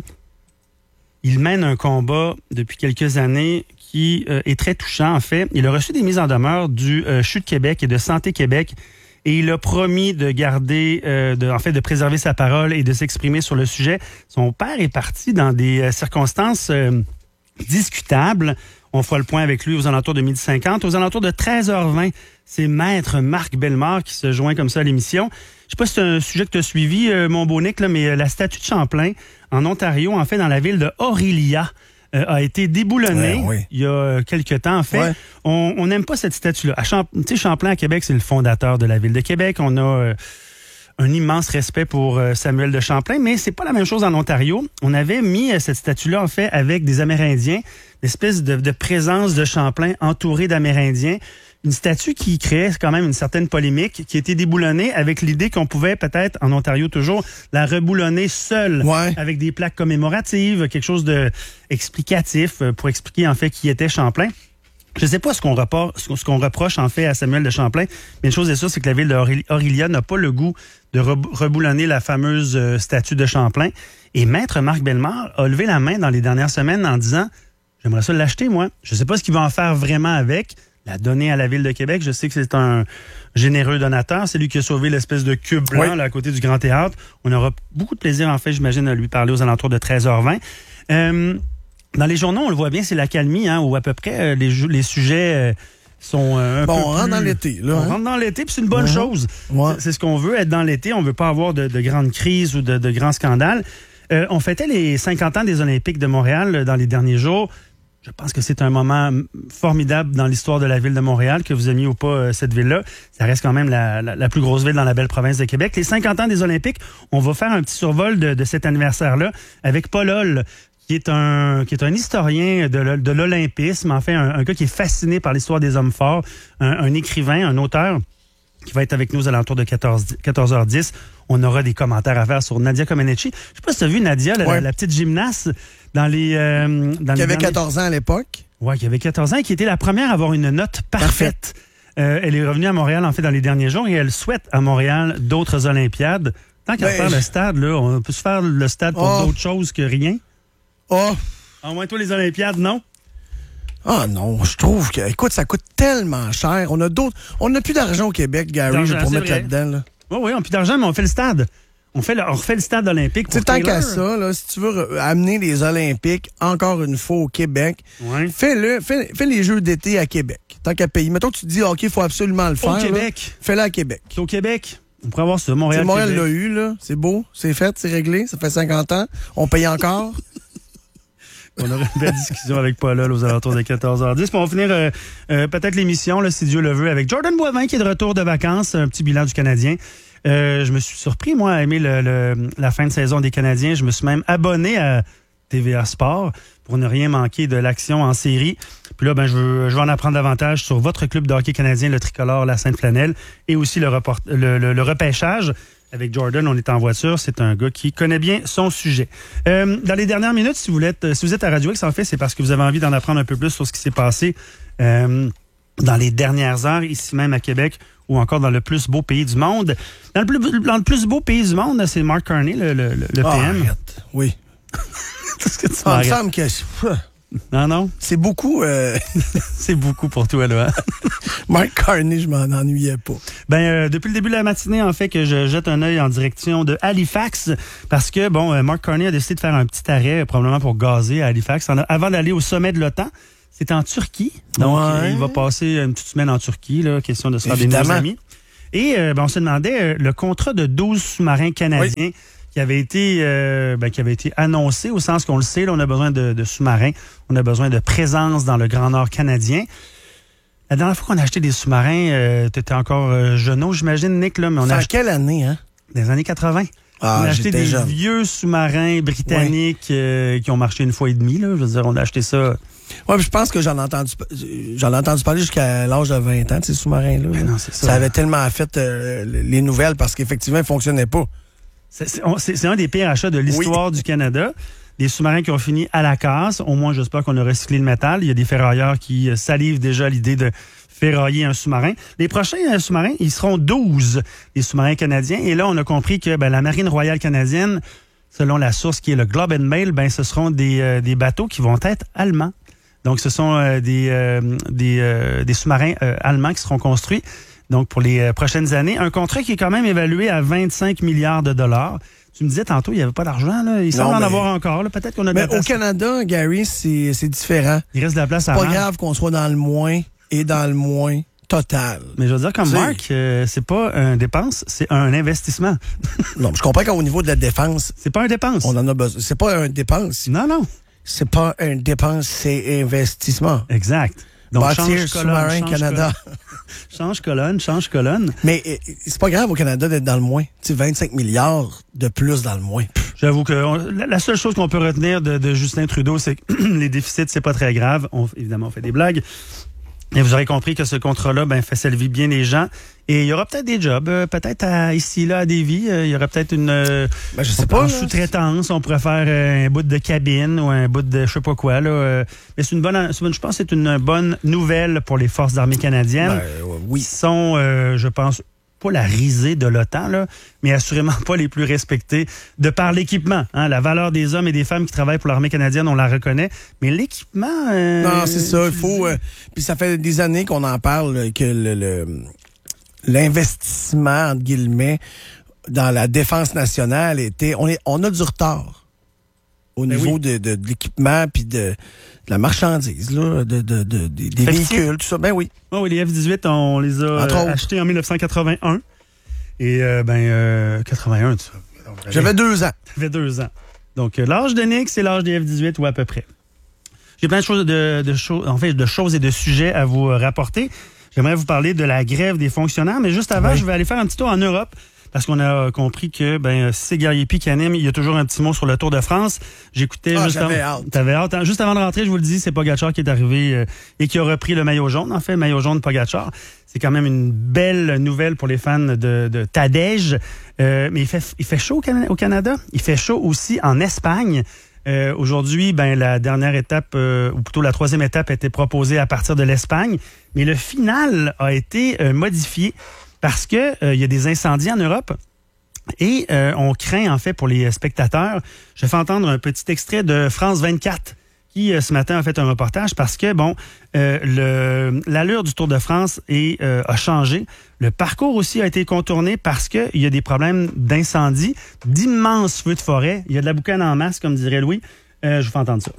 il mène un combat depuis quelques années qui euh, est très touchant, en fait. Il a reçu des mises en demeure du euh, C H U de Québec et de Santé Québec. Et il a promis de garder, euh, de, en fait, de préserver sa parole et de s'exprimer sur le sujet. Son père est parti dans des euh, circonstances euh, discutables. On fera le point avec lui aux alentours de midi cinquante. Aux alentours de treize heures vingt, c'est Maître Marc Bellemare qui se joint comme ça à l'émission. Je sais pas si c'est un sujet que tu as suivi, euh, mon beau Nick, là, mais euh, la statue de Champlain, en Ontario, en fait, dans la ville de Orillia, Euh, a été déboulonné ouais, oui. il y a quelque temps, en fait. Ouais. On n'aime pas cette statue-là. Tu sais, Champlain, à Québec, c'est le fondateur de la ville de Québec. On a euh, un immense respect pour euh, Samuel de Champlain, mais c'est pas la même chose en Ontario. On avait mis euh, cette statue-là, en fait, avec des Amérindiens, une espèce de, de présence de Champlain entourée d'Amérindiens. Une statue qui créait quand même une certaine polémique, qui a été déboulonnée avec l'idée qu'on pouvait peut-être, en Ontario toujours, la reboulonner seule, ouais. avec des plaques commémoratives, quelque chose de explicatif pour expliquer en fait qui était Champlain. Je ne sais pas ce qu'on, reproche, ce qu'on reproche en fait à Samuel de Champlain, mais une chose est sûre, c'est que la ville d'Orillia n'a pas le goût de reboulonner la fameuse statue de Champlain. Et Maître Marc Bellemare a levé la main dans les dernières semaines en disant « J'aimerais ça l'acheter, moi. Je ne sais pas ce qu'il va en faire vraiment avec. » La donner à la Ville de Québec. Je sais que c'est un généreux donateur. C'est lui qui a sauvé l'espèce de cube blanc oui. là, à côté du Grand Théâtre. On aura beaucoup de plaisir, en fait, j'imagine, à lui parler aux alentours de treize heures vingt. Euh, dans les journaux, on le voit bien, c'est l'accalmie, hein, où à peu près euh, les, les sujets euh, sont euh, un bon, peu on rentre plus... dans l'été. Là, on hein? rentre dans l'été, puis c'est une bonne mm-hmm. chose. Ouais. C'est, c'est ce qu'on veut, être dans l'été. On veut pas avoir de, de grandes crises ou de, de grands scandales. Euh, on fêtait les cinquante ans des Olympiques de Montréal dans les derniers jours. Je pense que c'est un moment formidable dans l'histoire de la ville de Montréal, que vous aimiez ou pas euh, cette ville-là. Ça reste quand même la, la, la plus grosse ville dans la belle province de Québec. Les cinquante ans des Olympiques, on va faire un petit survol de, de cet anniversaire-là avec Paul Holl, qui est un qui est un historien de, de l'olympisme, en fait, un, un gars qui est fasciné par l'histoire des hommes forts, un, un écrivain, un auteur, qui va être avec nous aux alentours de quatorze heures dix. On aura des commentaires à faire sur Nadia Comaneci. Je sais pas si tu as vu Nadia, la, ouais. la, la petite gymnaste, dans les... Euh, dans qui les avait derniers... quatorze ans à l'époque. Oui, qui avait quatorze ans et qui était la première à avoir une note parfaite. Euh, elle est revenue à Montréal, en fait, dans les derniers jours et elle souhaite à Montréal d'autres Olympiades. Tant qu'à ben, faire je... le stade, là, on peut se faire le stade pour oh. d'autres choses que rien. Oh! En moins, toi, les Olympiades, non? Ah non, je trouve que, écoute, ça coûte tellement cher. On a d'autres, on n'a plus d'argent au Québec, Gary, pour mettre vrai. là-dedans. Là. Oui, oui, on n'a plus d'argent, mais on fait le stade. On, fait le, on refait le stade olympique. C'est tant qu'à ça, là, si tu veux amener les Olympiques encore une fois au Québec, ouais. fais-le, fais, fais les Jeux d'été à Québec. Tant qu'à payer. Mettons que tu te dis, OK, il faut absolument le faire. Au Québec. Là, fais-le à Québec. C'est au Québec. On pourrait avoir ça. Montréal. Montréal l'a eu, là. C'est beau, c'est fait, c'est réglé. Ça fait cinquante ans. On paye encore. On aura une belle discussion avec Paul Holl aux alentours de quatorze heures dix. Puis on va finir euh, euh, peut-être l'émission, là, si Dieu le veut, avec Jordan Boivin qui est de retour de vacances. Un petit bilan du Canadien. Euh, je me suis surpris, moi, à aimer le, le, la fin de saison des Canadiens. Je me suis même abonné à T V A Sport pour ne rien manquer de l'action en série. Puis là, ben, je, veux, je vais en apprendre davantage sur votre club de hockey canadien, le Tricolore, la Sainte-Flanelle, et aussi le, report, le, le, le repêchage. Avec Jordan, on est en voiture. C'est un gars qui connaît bien son sujet. Euh, dans les dernières minutes, si vous, êtes, si vous êtes à Radio X, en fait, c'est parce que vous avez envie d'en apprendre un peu plus sur ce qui s'est passé euh, dans les dernières heures, ici même à Québec, ou encore dans le plus beau pays du monde. Dans le plus, dans le plus beau pays du monde, c'est Mark Carney, le, le, le oh, P M. Arrête. Oui. Qu'est-ce que tu ah, il me semble que... Non, non. C'est beaucoup... Euh... c'est beaucoup pour toi, là. Mark Carney, je m'en ennuyais pas. Ben, euh, depuis le début de la matinée, en fait, que je jette un œil en direction de Halifax, parce que, bon, euh, Mark Carney a décidé de faire un petit arrêt, euh, probablement pour gazer à Halifax, en, avant d'aller au sommet de l'OTAN. C'est en Turquie. Donc, ouais. euh, il va passer une petite semaine en Turquie, là, question de se faire des nouveaux amis. Et, euh, ben, on se demandait, euh, le contrat de douze sous-marins canadiens, oui. qui avait été euh, ben, qui avait été annoncé, au sens qu'on le sait, là, on a besoin de, de sous-marins, on a besoin de présence dans le Grand Nord canadien. La dernière fois qu'on a acheté des sous-marins, euh, tu étais encore euh, jeune, j'imagine, Nick. Là, mais on c'est a en acheté... quelle année, hein? Des années quatre-vingt. Ah, on a acheté des jeune. vieux sous-marins britanniques oui. euh, qui ont marché une fois et demie. Là. Je veux dire, on a acheté ça... Oui, je pense que j'en ai entendu, j'en ai entendu parler jusqu'à l'âge de vingt ans, ces sous-marins-là. Mais non, c'est ça. Ça avait tellement fait euh, les nouvelles parce qu'effectivement, ils ne fonctionnaient pas. C'est, c'est, on, c'est, c'est un des pires achats de l'histoire oui. du Canada. Des sous-marins qui ont fini à la casse. Au moins, j'espère qu'on a recyclé le métal. Il y a des ferrailleurs qui euh, salivent déjà l'idée de ferrailler un sous-marin. Les prochains euh, sous-marins, ils seront douze, les sous-marins canadiens. Et là, on a compris que ben, la Marine royale canadienne, selon la source qui est le Globe and Mail, ben, ce seront des, euh, des bateaux qui vont être allemands. Donc, ce sont euh, des, euh, des, euh, des sous-marins euh, allemands qui seront construits donc pour les euh, prochaines années. Un contrat qui est quand même évalué à vingt-cinq milliards de dollars. Tu me disais tantôt, il n'y avait pas d'argent. Là. Il semble non, en mais... avoir encore. Là. Peut-être qu'on a de mais la place. Au Canada, Gary, c'est, c'est différent. Il reste de la place à C'est pas rendre. grave qu'on soit dans le moins et dans le moins total. Mais je veux dire, comme c'est... Marc, euh, c'est pas un dépense, c'est un investissement. Non, je comprends qu'au niveau de la défense... C'est pas un dépense. On en a besoin. C'est pas un dépense. Non, non. C'est pas un dépense, c'est investissement. Exact. Donc, Bâtir change sous-marin colonne, Canada. Colonne. change colonne, change colonne. Mais c'est pas grave au Canada d'être dans le moins. Tu sais, vingt-cinq milliards de plus dans le moins. J'avoue que on, la seule chose qu'on peut retenir de, de Justin Trudeau, c'est que les déficits, c'est pas très grave. On, évidemment, on fait des blagues. Et vous aurez compris que ce contrat-là ben, fait s'élever bien les gens. Et il y aura peut-être des jobs, euh, peut-être à, ici, là, à Davie. Euh, il y aura peut-être une euh, ben, je sais pas, en sous-traitance. On pourrait faire euh, un bout de cabine ou un bout de je sais pas quoi. Là, euh, mais c'est une bonne, c'est une, je pense que c'est une bonne nouvelle pour les forces armées canadiennes. Ben, euh, oui. Ils sont, euh, je pense, pas la risée de l'OTAN, là, mais assurément pas les plus respectés de par l'équipement. Hein, la valeur des hommes et des femmes qui travaillent pour l'armée canadienne, on la reconnaît. Mais l'équipement... Euh, non, c'est ça. Il faut... Euh, puis ça fait des années qu'on en parle, que le, le l'investissement, entre guillemets, dans la défense nationale était... On, est, on a du retard au ben niveau oui. de, de, de l'équipement puis de, de la marchandise, là, de, de, de, de, des véhicules, tout ça. Ben oui. Oh, oui, les F dix-huit, on les a euh, achetés en dix-neuf cent quatre-vingt-un. Et, euh, ben, euh, quatre-vingt-un, tu sais. J'avais deux ans. J'avais deux ans. Donc, euh, l'âge de Nick, c'est l'âge des F dix-huit, ou à peu près. J'ai plein de choses, de, de, choses, en fait, de choses et de sujets à vous rapporter. J'aimerais vous parler de la grève des fonctionnaires, mais juste avant, oui. je vais aller faire un petit tour en Europe. Parce qu'on a compris que ben si c'est Guerrier Pi qui anime, il y a toujours un petit mot sur le Tour de France. J'écoutais ah, juste j'avais avant. hâte. T'avais hâte. Juste avant de rentrer, je vous le dis, c'est Pogacar qui est arrivé euh, et qui a repris le maillot jaune. En fait, maillot jaune Pogacar. C'est quand même une belle nouvelle pour les fans de, de Tadej. Euh, mais il fait, il fait chaud au, Can- au Canada. Il fait chaud aussi en Espagne. Euh, aujourd'hui, ben la dernière étape, euh, ou plutôt la troisième étape, a été proposée à partir de l'Espagne. Mais le final a été euh, modifié. Parce que euh, il y a des incendies en Europe et euh, on craint en fait pour les spectateurs. Je fais entendre un petit extrait de France vingt-quatre qui euh, ce matin a fait un reportage parce que bon, euh, le l'allure du Tour de France est, euh, a changé. Le parcours aussi a été contourné parce que il y a des problèmes d'incendie, d'immenses feux de forêt. Il y a de la boucane en masse, comme dirait Louis. Euh, je vous fais entendre ça.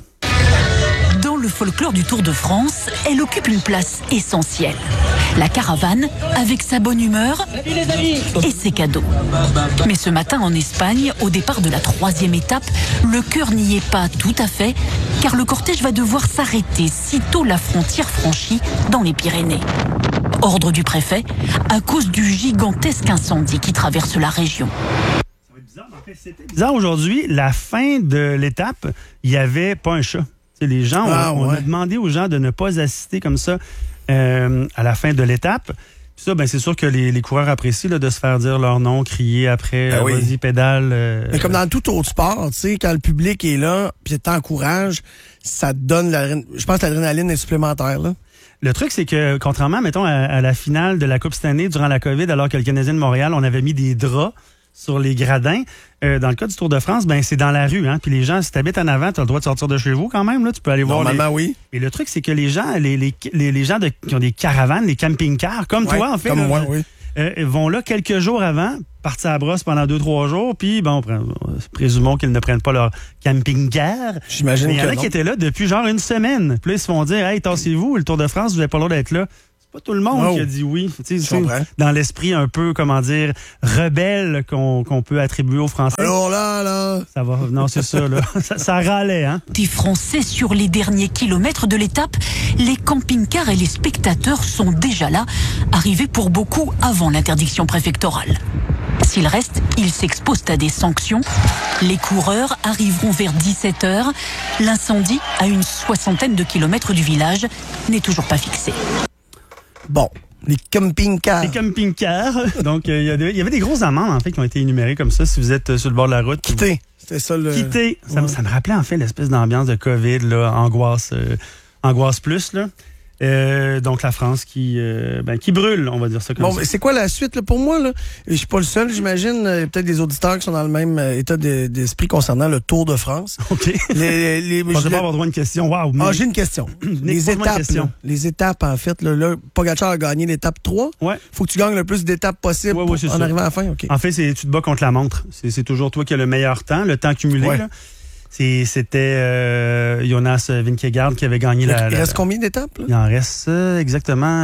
Dans le folklore du Tour de France, elle occupe une place essentielle. La caravane, avec sa bonne humeur et ses cadeaux. Mais ce matin en Espagne, au départ de la troisième étape, le cœur n'y est pas tout à fait, car le cortège va devoir s'arrêter sitôt la frontière franchie dans les Pyrénées. Ordre du préfet, à cause du gigantesque incendie qui traverse la région. bizarre aujourd'hui, la fin de l'étape, il n'y avait pas un chat. T'sais, les gens, ah, on, ouais. on a demandé aux gens de ne pas assister comme ça euh, à la fin de l'étape. Puis ça, ben, c'est sûr que les, les coureurs apprécient là, de se faire dire leur nom, crier après, ben euh, oui. vas-y, pédale. Euh, Mais comme dans tout autre sport, tu sais, quand le public est là, puis t'encourage, ça te donne, la, je pense que l'adrénaline est supplémentaire, là. Le truc, c'est que, contrairement, mettons, à, à la finale de la Coupe cette année, durant la COVID, alors que le Canadien de Montréal, on avait mis des draps sur les gradins. Euh, dans le cas du Tour de France, ben c'est dans la rue, hein. Puis les gens, si t'habites en avant, t'as le droit de sortir de chez vous quand même, là. Tu peux aller voir. Normalement, les... oui. Et le truc, c'est que les gens, les, les, les, les gens de, qui ont des caravanes, les camping-cars, comme ouais, toi, en fait, comme là, moi, oui. euh, vont là quelques jours avant, partir à la brosse pendant deux, trois jours, puis bon, présumons qu'ils ne prennent pas leur camping-car. J'imagine que il y en a non. qui étaient là depuis genre une semaine. Puis là, ils se font dire, hey, tassez-vous, le Tour de France, vous n'avez pas le droit d'être là. Pas tout le monde oh. qui a dit oui. Tu sais, dans l'esprit un peu, comment dire, rebelle qu'on qu'on peut attribuer aux Français. Alors là, là. Ça va. Non, c'est ça, là. ça, ça râlait, hein. Des Français sur les derniers kilomètres de l'étape, les camping-cars et les spectateurs sont déjà là, arrivés pour beaucoup avant l'interdiction préfectorale. S'ils restent, ils s'exposent à des sanctions. Les coureurs arriveront vers dix-sept heures. L'incendie, à une soixantaine de kilomètres du village, n'est toujours pas fixé. Bon, les camping-cars. Les camping-cars. Donc, il euh, y, y avait des grosses amendes, en fait, qui ont été énumérées comme ça, si vous êtes euh, sur le bord de la route. Quitter. C'était ça le... Quitter. Ça, ouais. ça me rappelait, en fait, l'espèce d'ambiance de COVID, là, angoisse, euh, angoisse plus, là. Euh, donc, la France qui, euh, ben, qui brûle, on va dire ça comme bon, ça. Bon, c'est quoi la suite, là, pour moi, là? Je suis pas le seul, j'imagine. Il y a peut-être des auditeurs qui sont dans le même euh, état de, d'esprit concernant le Tour de France. OK. Les, les, je vais pas avoir droit à une question. Wow. Ah, j'ai une question. les étapes, question. Là, les étapes, en fait, là, là Pogacar a gagné l'étape trois. Ouais. Faut que tu gagnes le plus d'étapes possible ouais, ouais, pour, en ça. arrivant à la fin. Okay. En fait, c'est, tu te bats contre la montre. C'est, c'est toujours toi qui as le meilleur temps, le temps cumulé, ouais. là. C'est, c'était euh, Jonas Vingegaard qui avait gagné il la... Il la, reste combien d'étapes? Là? Il en reste euh, exactement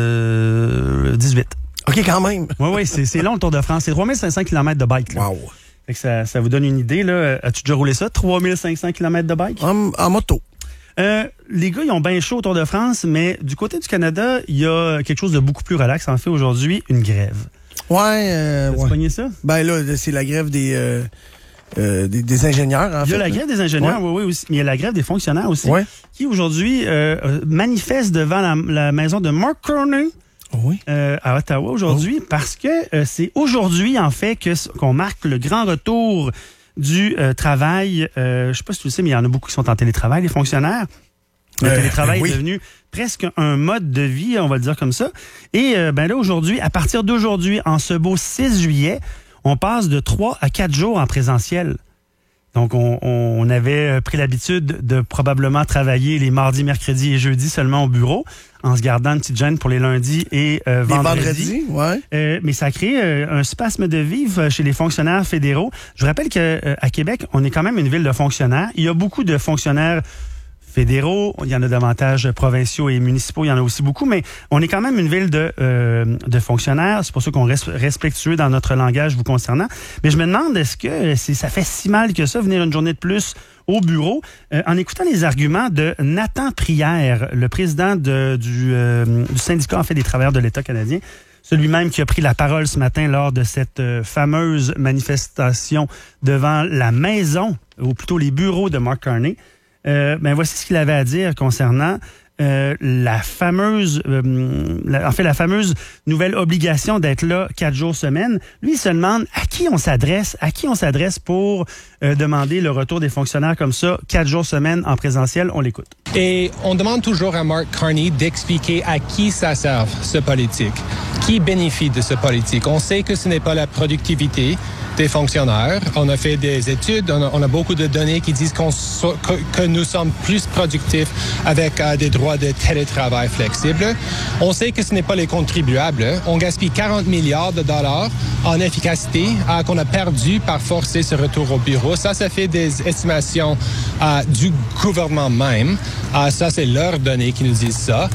euh, dix-huit. OK, quand même. Oui, oui, c'est, c'est long le Tour de France. C'est trois mille cinq cents kilomètres de bike. Là. Wow. Fait que ça, ça vous donne une idée. Là. As-tu déjà roulé ça? trois mille cinq cents kilomètres de bike? En, en moto. Euh, les gars, ils ont bien chaud au Tour de France, mais du côté du Canada, il y a quelque chose de beaucoup plus relax. En fait, aujourd'hui, une grève. Ouais. Euh, T'as-tu ouais. pogné ça? Ben là, c'est la grève des... Euh... Euh, des, des ingénieurs, en Il y a fait, la là. grève des ingénieurs, ouais. oui, oui, aussi. Mais il y a la grève des fonctionnaires aussi, ouais. qui aujourd'hui euh, manifestent devant la, la maison de Mark Carney oui. euh, à Ottawa aujourd'hui, oh. parce que euh, c'est aujourd'hui, en fait, que, qu'on marque le grand retour du euh, travail. Euh, je ne sais pas si tu le sais, mais il y en a beaucoup qui sont en télétravail, les fonctionnaires. Le euh, télétravail oui. est devenu presque un mode de vie, on va le dire comme ça. Et euh, ben là, aujourd'hui, à partir d'aujourd'hui, en ce beau six juillet, on passe de trois à quatre jours en présentiel. Donc, on, on avait pris l'habitude de probablement travailler les mardis, mercredis et jeudis seulement au bureau, en se gardant une petite gêne pour les lundis et euh, vendredis. Les vendredis, ouais. Euh, mais ça a créé euh, un spasme de vivre chez les fonctionnaires fédéraux. Je vous rappelle qu'à euh, Québec, on est quand même une ville de fonctionnaires. Il y a beaucoup de fonctionnaires fédéraux, il y en a davantage provinciaux et municipaux, il y en a aussi beaucoup, mais on est quand même une ville de, euh, de fonctionnaires. C'est pour ça qu'on reste respectueux dans notre langage vous concernant. Mais je me demande, est-ce que c'est, ça fait si mal que ça, venir une journée de plus au bureau? Euh, en écoutant les arguments de Nathan Prière, le président de, du, euh, du syndicat en fait des travailleurs de l'État canadien, celui-même qui a pris la parole ce matin lors de cette euh, fameuse manifestation devant la maison, ou plutôt les bureaux de Mark Carney. Euh, ben voici ce qu'il avait à dire concernant euh, la fameuse, euh, la, en fait la fameuse nouvelle obligation d'être là quatre jours semaine. Lui, il se demande à qui on s'adresse, à qui on s'adresse pour euh, demander le retour des fonctionnaires comme ça quatre jours semaine en présentiel. On l'écoute. Et on demande toujours à Mark Carney d'expliquer à qui ça sert, ce politique, qui bénéficie de ce politique. On sait que ce n'est pas la productivité des fonctionnaires. On a fait des études, on a, on a beaucoup de données qui disent qu'on so, que, que nous sommes plus productifs avec euh, des droits de télétravail flexibles. On sait que ce n'est pas les contribuables. On gaspille quarante milliards de dollars en efficacité euh, qu'on a perdu par forcer ce retour au bureau. Ça, ça fait des estimations euh, du gouvernement même. Euh, ça, c'est leurs données qui nous disent ça.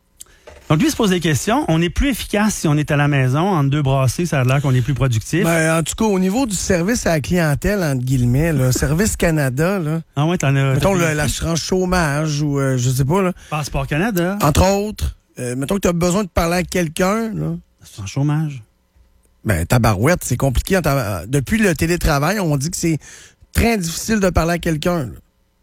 Donc, lui se pose des questions. On est plus efficace si on est à la maison. Entre deux brassées, ça a l'air qu'on est plus productif. Ben, en tout cas, au niveau du service à la clientèle, entre guillemets, là, Service Canada, là. Ah ouais, t'en as. Mettons le, l'assurance chômage ou euh, je sais pas, là. Passeport Canada. Entre autres. Euh, mettons que tu as besoin de parler à quelqu'un, là. Assurance chômage. Ben, tabarouette, c'est compliqué. En tab... Depuis le télétravail, on dit que c'est très difficile de parler à quelqu'un. Là.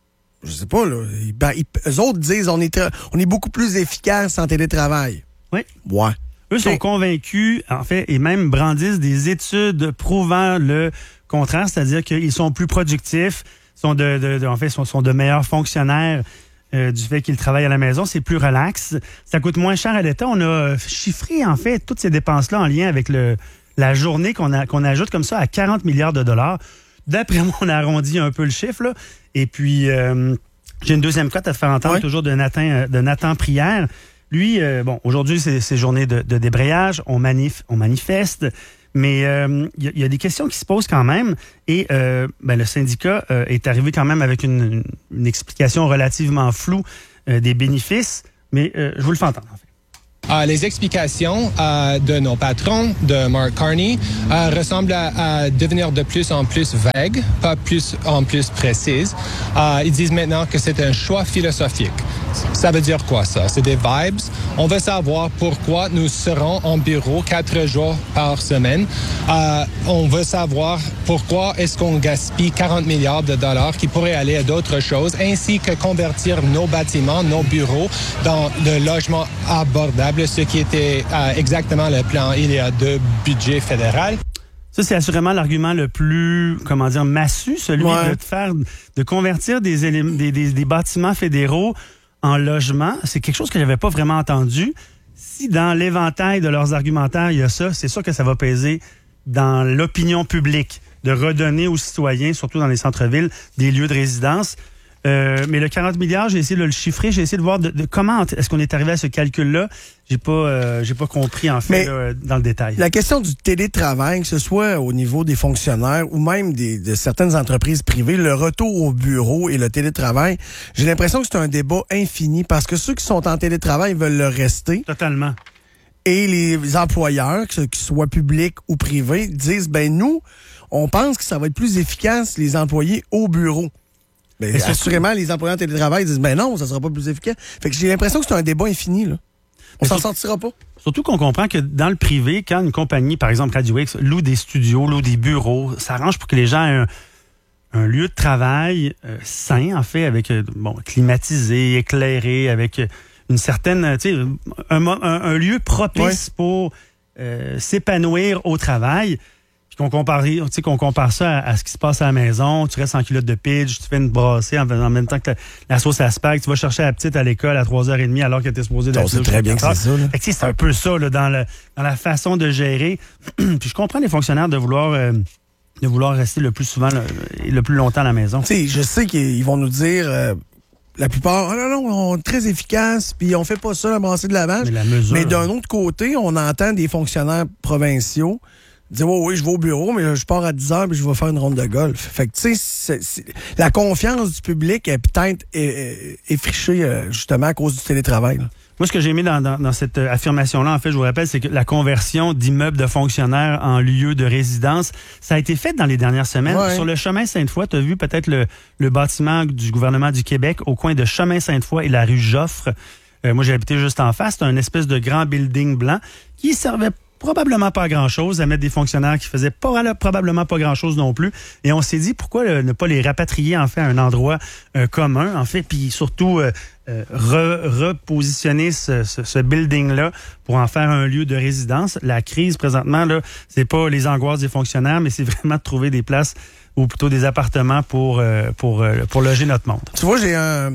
Je sais pas, là. Ben, ils... Eux autres disent on est, tra... on est beaucoup plus efficace en télétravail. Oui. Ouais. Eux sont convaincus, en fait, et même brandissent des études prouvant le contraire, c'est-à-dire qu'ils sont plus productifs, sont de, de, de en fait, sont, sont de meilleurs fonctionnaires euh, du fait qu'ils travaillent à la maison. C'est plus relax. Ça coûte moins cher à l'État. On a chiffré, en fait, toutes ces dépenses-là en lien avec le, la journée qu'on, a, qu'on ajoute comme ça à quarante milliards de dollars. D'après moi, on a arrondi un peu le chiffre, là. Et puis, euh, j'ai une deuxième cote à te faire entendre, ouais. toujours de Nathan, de Nathan Prière. Lui, euh, bon, aujourd'hui, c'est, c'est journée de, de débrayage, on, manif, on manifeste, mais il euh, y, y a des questions qui se posent quand même. Et euh, ben, le syndicat euh, est arrivé quand même avec une, une, une explication relativement floue euh, des bénéfices, mais euh, je vous le fais entendre, en fait. Uh, les explications uh, de nos patrons, de Mark Carney, uh, ressemblent à, à devenir de plus en plus vagues, pas plus en plus précises. Uh, ils disent maintenant que c'est un choix philosophique. Ça veut dire quoi, ça? C'est des vibes. On veut savoir pourquoi nous serons en bureau quatre jours par semaine. Uh, on veut savoir pourquoi est-ce qu'on gaspille quarante milliards de dollars qui pourraient aller à d'autres choses, ainsi que convertir nos bâtiments, nos bureaux, dans le logement abordable, ce qui était euh, exactement le plan il y a deux budgets fédéraux. Ça, c'est assurément l'argument le plus, comment dire, massu, celui ouais. de faire, de convertir des, éléments, des, des, des bâtiments fédéraux en logements. C'est quelque chose que j'avais pas vraiment entendu. Si dans l'éventail de leurs argumentaires, il y a ça, c'est sûr que ça va peser dans l'opinion publique de redonner aux citoyens, surtout dans les centres-villes, des lieux de résidence. Euh, mais le quarante milliards, j'ai essayé de le chiffrer, j'ai essayé de voir de, de comment est-ce qu'on est arrivé à ce calcul-là. J'ai pas, euh, j'ai pas compris en fait là, dans le détail. La question du télétravail, que ce soit au niveau des fonctionnaires ou même des, de certaines entreprises privées, le retour au bureau et le télétravail, j'ai l'impression que c'est un débat infini parce que ceux qui sont en télétravail veulent le rester. Totalement. Et les employeurs, qu'ils soient publics ou privés, disent ben nous, on pense que ça va être plus efficace les employés au bureau. Ben, assurément, les employés en télétravail disent ben non, ça sera pas plus efficace. Fait que j'ai l'impression que c'est un débat infini, là. On s'en sortira pas. Surtout qu'on comprend que dans le privé, quand une compagnie, par exemple Radio X, loue des studios, loue des bureaux, ça arrange pour que les gens aient un, un lieu de travail euh, sain, en fait, avec, euh, bon, climatisé, éclairé, avec une certaine, tu sais, un, un, un lieu propice ouais. pour euh, s'épanouir au travail. Puis qu'on compare, tu sais, qu'on compare ça à, à ce qui se passe à la maison. Tu restes en culotte de pitch, tu fais une brassée en, en même temps que la, la sauce à spag. Tu vas chercher la petite à l'école à trois heures trente alors que tu es supposé d'être là. C'est très bien que c'est ça. Là. Fait que, c'est un peu ça là, dans, le, dans la façon de gérer. Puis je comprends les fonctionnaires de vouloir... Euh, de vouloir rester le plus souvent et le, le plus longtemps à la maison. Tu sais, je sais qu'ils vont nous dire... Euh, la plupart, oh non, non, on est très efficace, puis on fait pas ça, la brassée de lavage. Mais, la mesure, mais d'un autre côté, on entend des fonctionnaires provinciaux dire oh, oui, je vais au bureau, mais je pars à dix heures et je vais faire une ronde de golf. Fait que, tu sais, la confiance du public est peut-être effrichée, justement, à cause du télétravail. Là. Moi, ce que j'ai mis dans, dans, dans cette affirmation-là, en fait, je vous rappelle, c'est que la conversion d'immeubles de fonctionnaires en lieu de résidence, ça a été fait dans les dernières semaines. Ouais. Sur le chemin Sainte-Foy, tu as vu peut-être le, le bâtiment du gouvernement du Québec au coin de chemin Sainte-Foy et la rue Joffre. Euh, moi, j'ai habité juste en face. C'est un espèce de grand building blanc qui servait probablement pas grand-chose à mettre des fonctionnaires qui faisaient pas, probablement pas grand-chose non plus. Et on s'est dit, pourquoi euh, ne pas les rapatrier, en fait, à un endroit euh, commun, en fait, puis surtout euh, euh, re, repositionner ce, ce, ce building-là pour en faire un lieu de résidence. La crise, présentement, là, c'est pas les angoisses des fonctionnaires, mais c'est vraiment de trouver des places ou plutôt des appartements pour, euh, pour, euh, pour loger notre monde. Tu vois, j'ai un,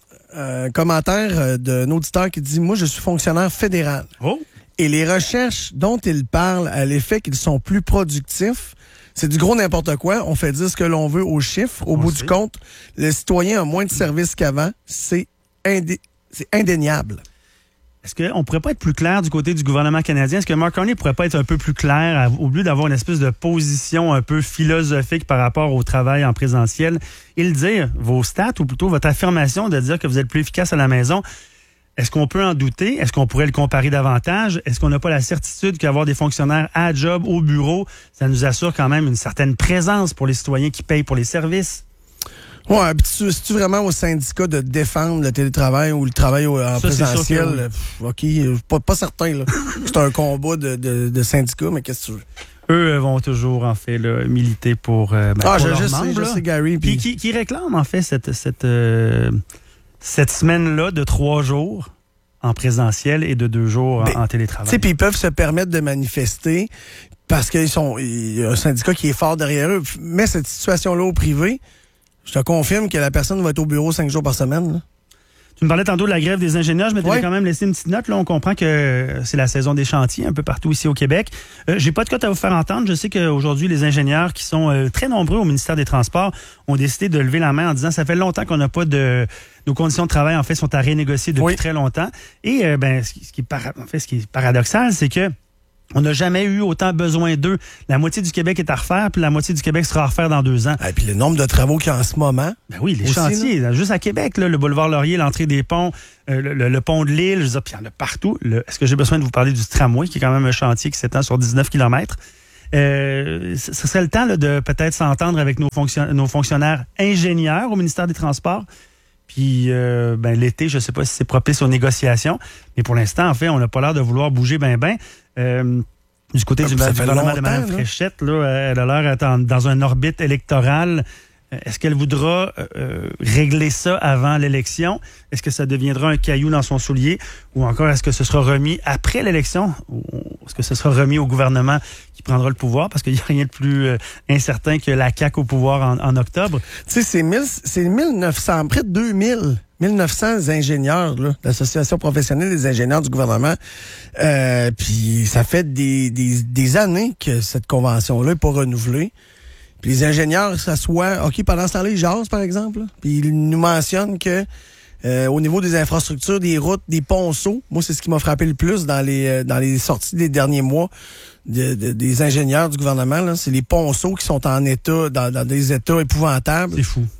un commentaire d'un auditeur qui dit, moi, je suis fonctionnaire fédéral. Oh! Et les recherches dont il parle à l'effet qu'ils sont plus productifs, c'est du gros n'importe quoi. On fait dire ce que l'on veut aux chiffres. Au on bout sait. du compte, le citoyen a moins de services qu'avant. C'est, indé- c'est indéniable. Est-ce qu'on pourrait pas être plus clair du côté du gouvernement canadien? Est-ce que Mark Carney pourrait pas être un peu plus clair à, au lieu d'avoir une espèce de position un peu philosophique par rapport au travail en présentiel et le dire, vos stats ou plutôt votre affirmation de dire que vous êtes plus efficace à la maison? Est-ce qu'on peut en douter? Est-ce qu'on pourrait le comparer davantage? Est-ce qu'on n'a pas la certitude qu'avoir des fonctionnaires à job, au bureau, ça nous assure quand même une certaine présence pour les citoyens qui payent pour les services? Ouais, puis tu, c'est-tu vraiment au syndicat de défendre le télétravail ou le travail au, en Ça, présentiel? oui. Pff, OK, pas, pas certain, là. C'est un combat de, de, de syndicats, mais qu'est-ce que tu veux? Eux euh, vont toujours, en fait, là, militer pour, euh, ben, ah, pour je, leurs je membres. sais, je là. sais, Gary. Puis Puis qui, qui réclame, en fait, cette, cette, euh, cette semaine-là de trois jours en présentiel et de deux jours en, Ben, en tu télétravail. sais, puis ils peuvent se permettre de manifester parce qu'ils sont, il y a un syndicat qui est fort derrière eux. Mets cette situation-là au privé, je te confirme que la personne va être au bureau cinq jours par semaine, là. Tu me parlais tantôt de la grève des ingénieurs. Je m'étais Ouais. quand même laissé une petite note. Là, on comprend que c'est la saison des chantiers un peu partout ici au Québec. Euh, j'ai pas de cote à vous faire entendre. Je sais qu'aujourd'hui, les ingénieurs qui sont euh, très nombreux au ministère des Transports ont décidé de lever la main en disant ça fait longtemps qu'on n'a pas de... Nos conditions de travail, en fait, sont à renégocier depuis Oui. très longtemps. Et euh, ben, ce qui, ce qui est para- en fait, ce qui est paradoxal, c'est que on n'a jamais eu autant besoin d'eux. La moitié du Québec est à refaire, puis la moitié du Québec sera à refaire dans deux ans. Et puis le nombre de travaux qu'il y a en ce moment. Ben oui, les aussi, chantiers, là, juste à Québec, là, le boulevard Laurier, l'entrée des ponts, euh, le, le- le pont de l'île, je veux dire, puis il y en a partout. Le- Est-ce que j'ai besoin de vous parler du tramway, qui est quand même un chantier qui s'étend sur dix-neuf kilomètres? Euh, ce ce serait le temps là, de peut-être s'entendre avec nos, fonction- nos fonctionnaires ingénieurs au ministère des Transports. Puis euh, ben, l'été, je ne sais pas si c'est propice aux négociations, mais pour l'instant, en fait, on n'a pas l'air de vouloir bouger ben ben. Euh, du côté du, Ça du fait gouvernement de longtemps, Mme là. Fréchette, là, elle a l'air d'être en- dans une orbite électorale. Euh, Est-ce qu'elle voudra euh, régler ça avant l'élection? Est-ce que ça deviendra un caillou dans son soulier? Ou encore, est-ce que ce sera remis après l'élection? Ou est-ce que ce sera remis au gouvernement qui prendra le pouvoir? Parce qu'il n'y a rien de plus euh, incertain que la C A Q au pouvoir en, en octobre. Tu sais, c'est mille, c'est mille neuf cents, près de deux mille, mille neuf cents ingénieurs, là, l'Association professionnelle des ingénieurs du gouvernement. Euh, puis ça fait des, des, des années que cette convention-là n'est pas renouvelée. Puis les ingénieurs s'assoient, OK, pendant ce temps-là, ils jasent, par exemple, là. Puis ils nous mentionnent que euh, au niveau des infrastructures, des routes, des ponceaux, moi, c'est ce qui m'a frappé le plus dans les euh, dans les sorties des derniers mois de, de- des ingénieurs du gouvernement, là. C'est les ponceaux qui sont en état, dans, dans des états épouvantables. C'est fou.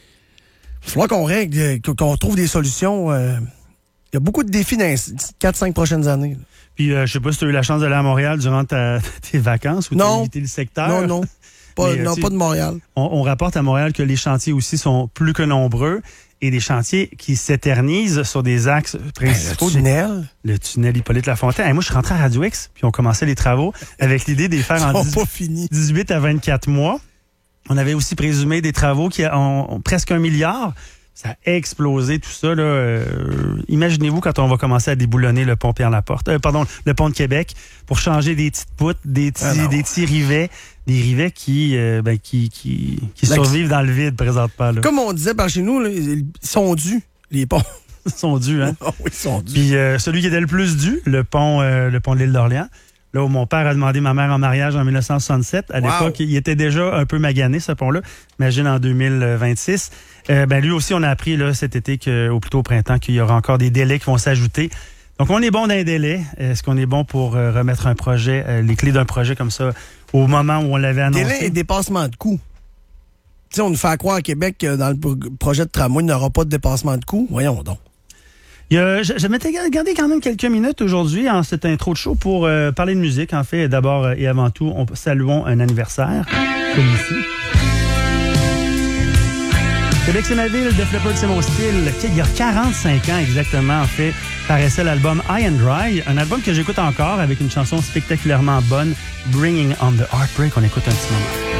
Il va falloir qu'on règle, qu'on trouve des solutions. euh, Il y a beaucoup de défis dans les quatre cinq prochaines années, là. Puis, euh, je sais pas si tu as eu la chance d'aller à Montréal durant ta- tes vacances ou tu as Non. visité le secteur. Non, non. Pas, Mais, euh, non, tu pas sais, de Montréal. On, on rapporte à Montréal que les chantiers aussi sont plus que nombreux et des chantiers qui s'éternisent sur des axes principaux. Le tunnel. Le tunnel Hippolyte-Lafontaine. Hey, moi, je suis rentré à Radio X, puis on commençait les travaux avec l'idée de les faire Ils en sont dix- pas finis. dix-huit à vingt-quatre mois. On avait aussi présumé des travaux qui ont, ont presque un milliard. Ça a explosé, tout ça. Là. Euh, imaginez-vous quand on va commencer à déboulonner le pont Pierre-Laporte, euh, pardon, le pont de Québec, pour changer des petites poutres, des petits, Ah non. des petits rivets, des rivets qui, euh, ben, qui, qui, qui Là, survivent dans le vide présentement. Là. Comme on disait par chez nous, là, ils sont dus, les ponts. Ils sont dus, hein? Ah oui, ils sont dus. Puis euh, celui qui était le plus dû, le pont, euh, le pont de l'île d'Orléans, là où mon père a demandé ma mère en mariage en dix-neuf cent soixante-sept. À Wow. l'époque, il était déjà un peu magané, ce pont-là. Imagine en deux mille vingt-six. Euh, ben lui aussi, on a appris là, cet été, que, ou plutôt au printemps, qu'il y aura encore des délais qui vont s'ajouter. Donc, on est bon d'un délai. Est-ce qu'on est bon pour euh, remettre un projet, euh, les clés d'un projet comme ça, au moment où on l'avait annoncé? Délai et dépassement de coûts. Tu sais, on nous fait croire à Québec que dans le pro- projet de tramway, il n'y aura pas de dépassement de coûts. Voyons donc. Il y a, je, je m'étais gardé quand même quelques minutes aujourd'hui en cette intro de show pour euh, parler de musique. En fait, d'abord euh, et avant tout, on saluons un anniversaire, comme ici. Québec, c'est ma ville, Def Leppard, c'est mon style. Il y a quarante-cinq ans exactement, en fait, paraissait l'album High and Dry, un album que j'écoute encore avec une chanson spectaculairement bonne, Bringing on the Heartbreak. On écoute un petit moment.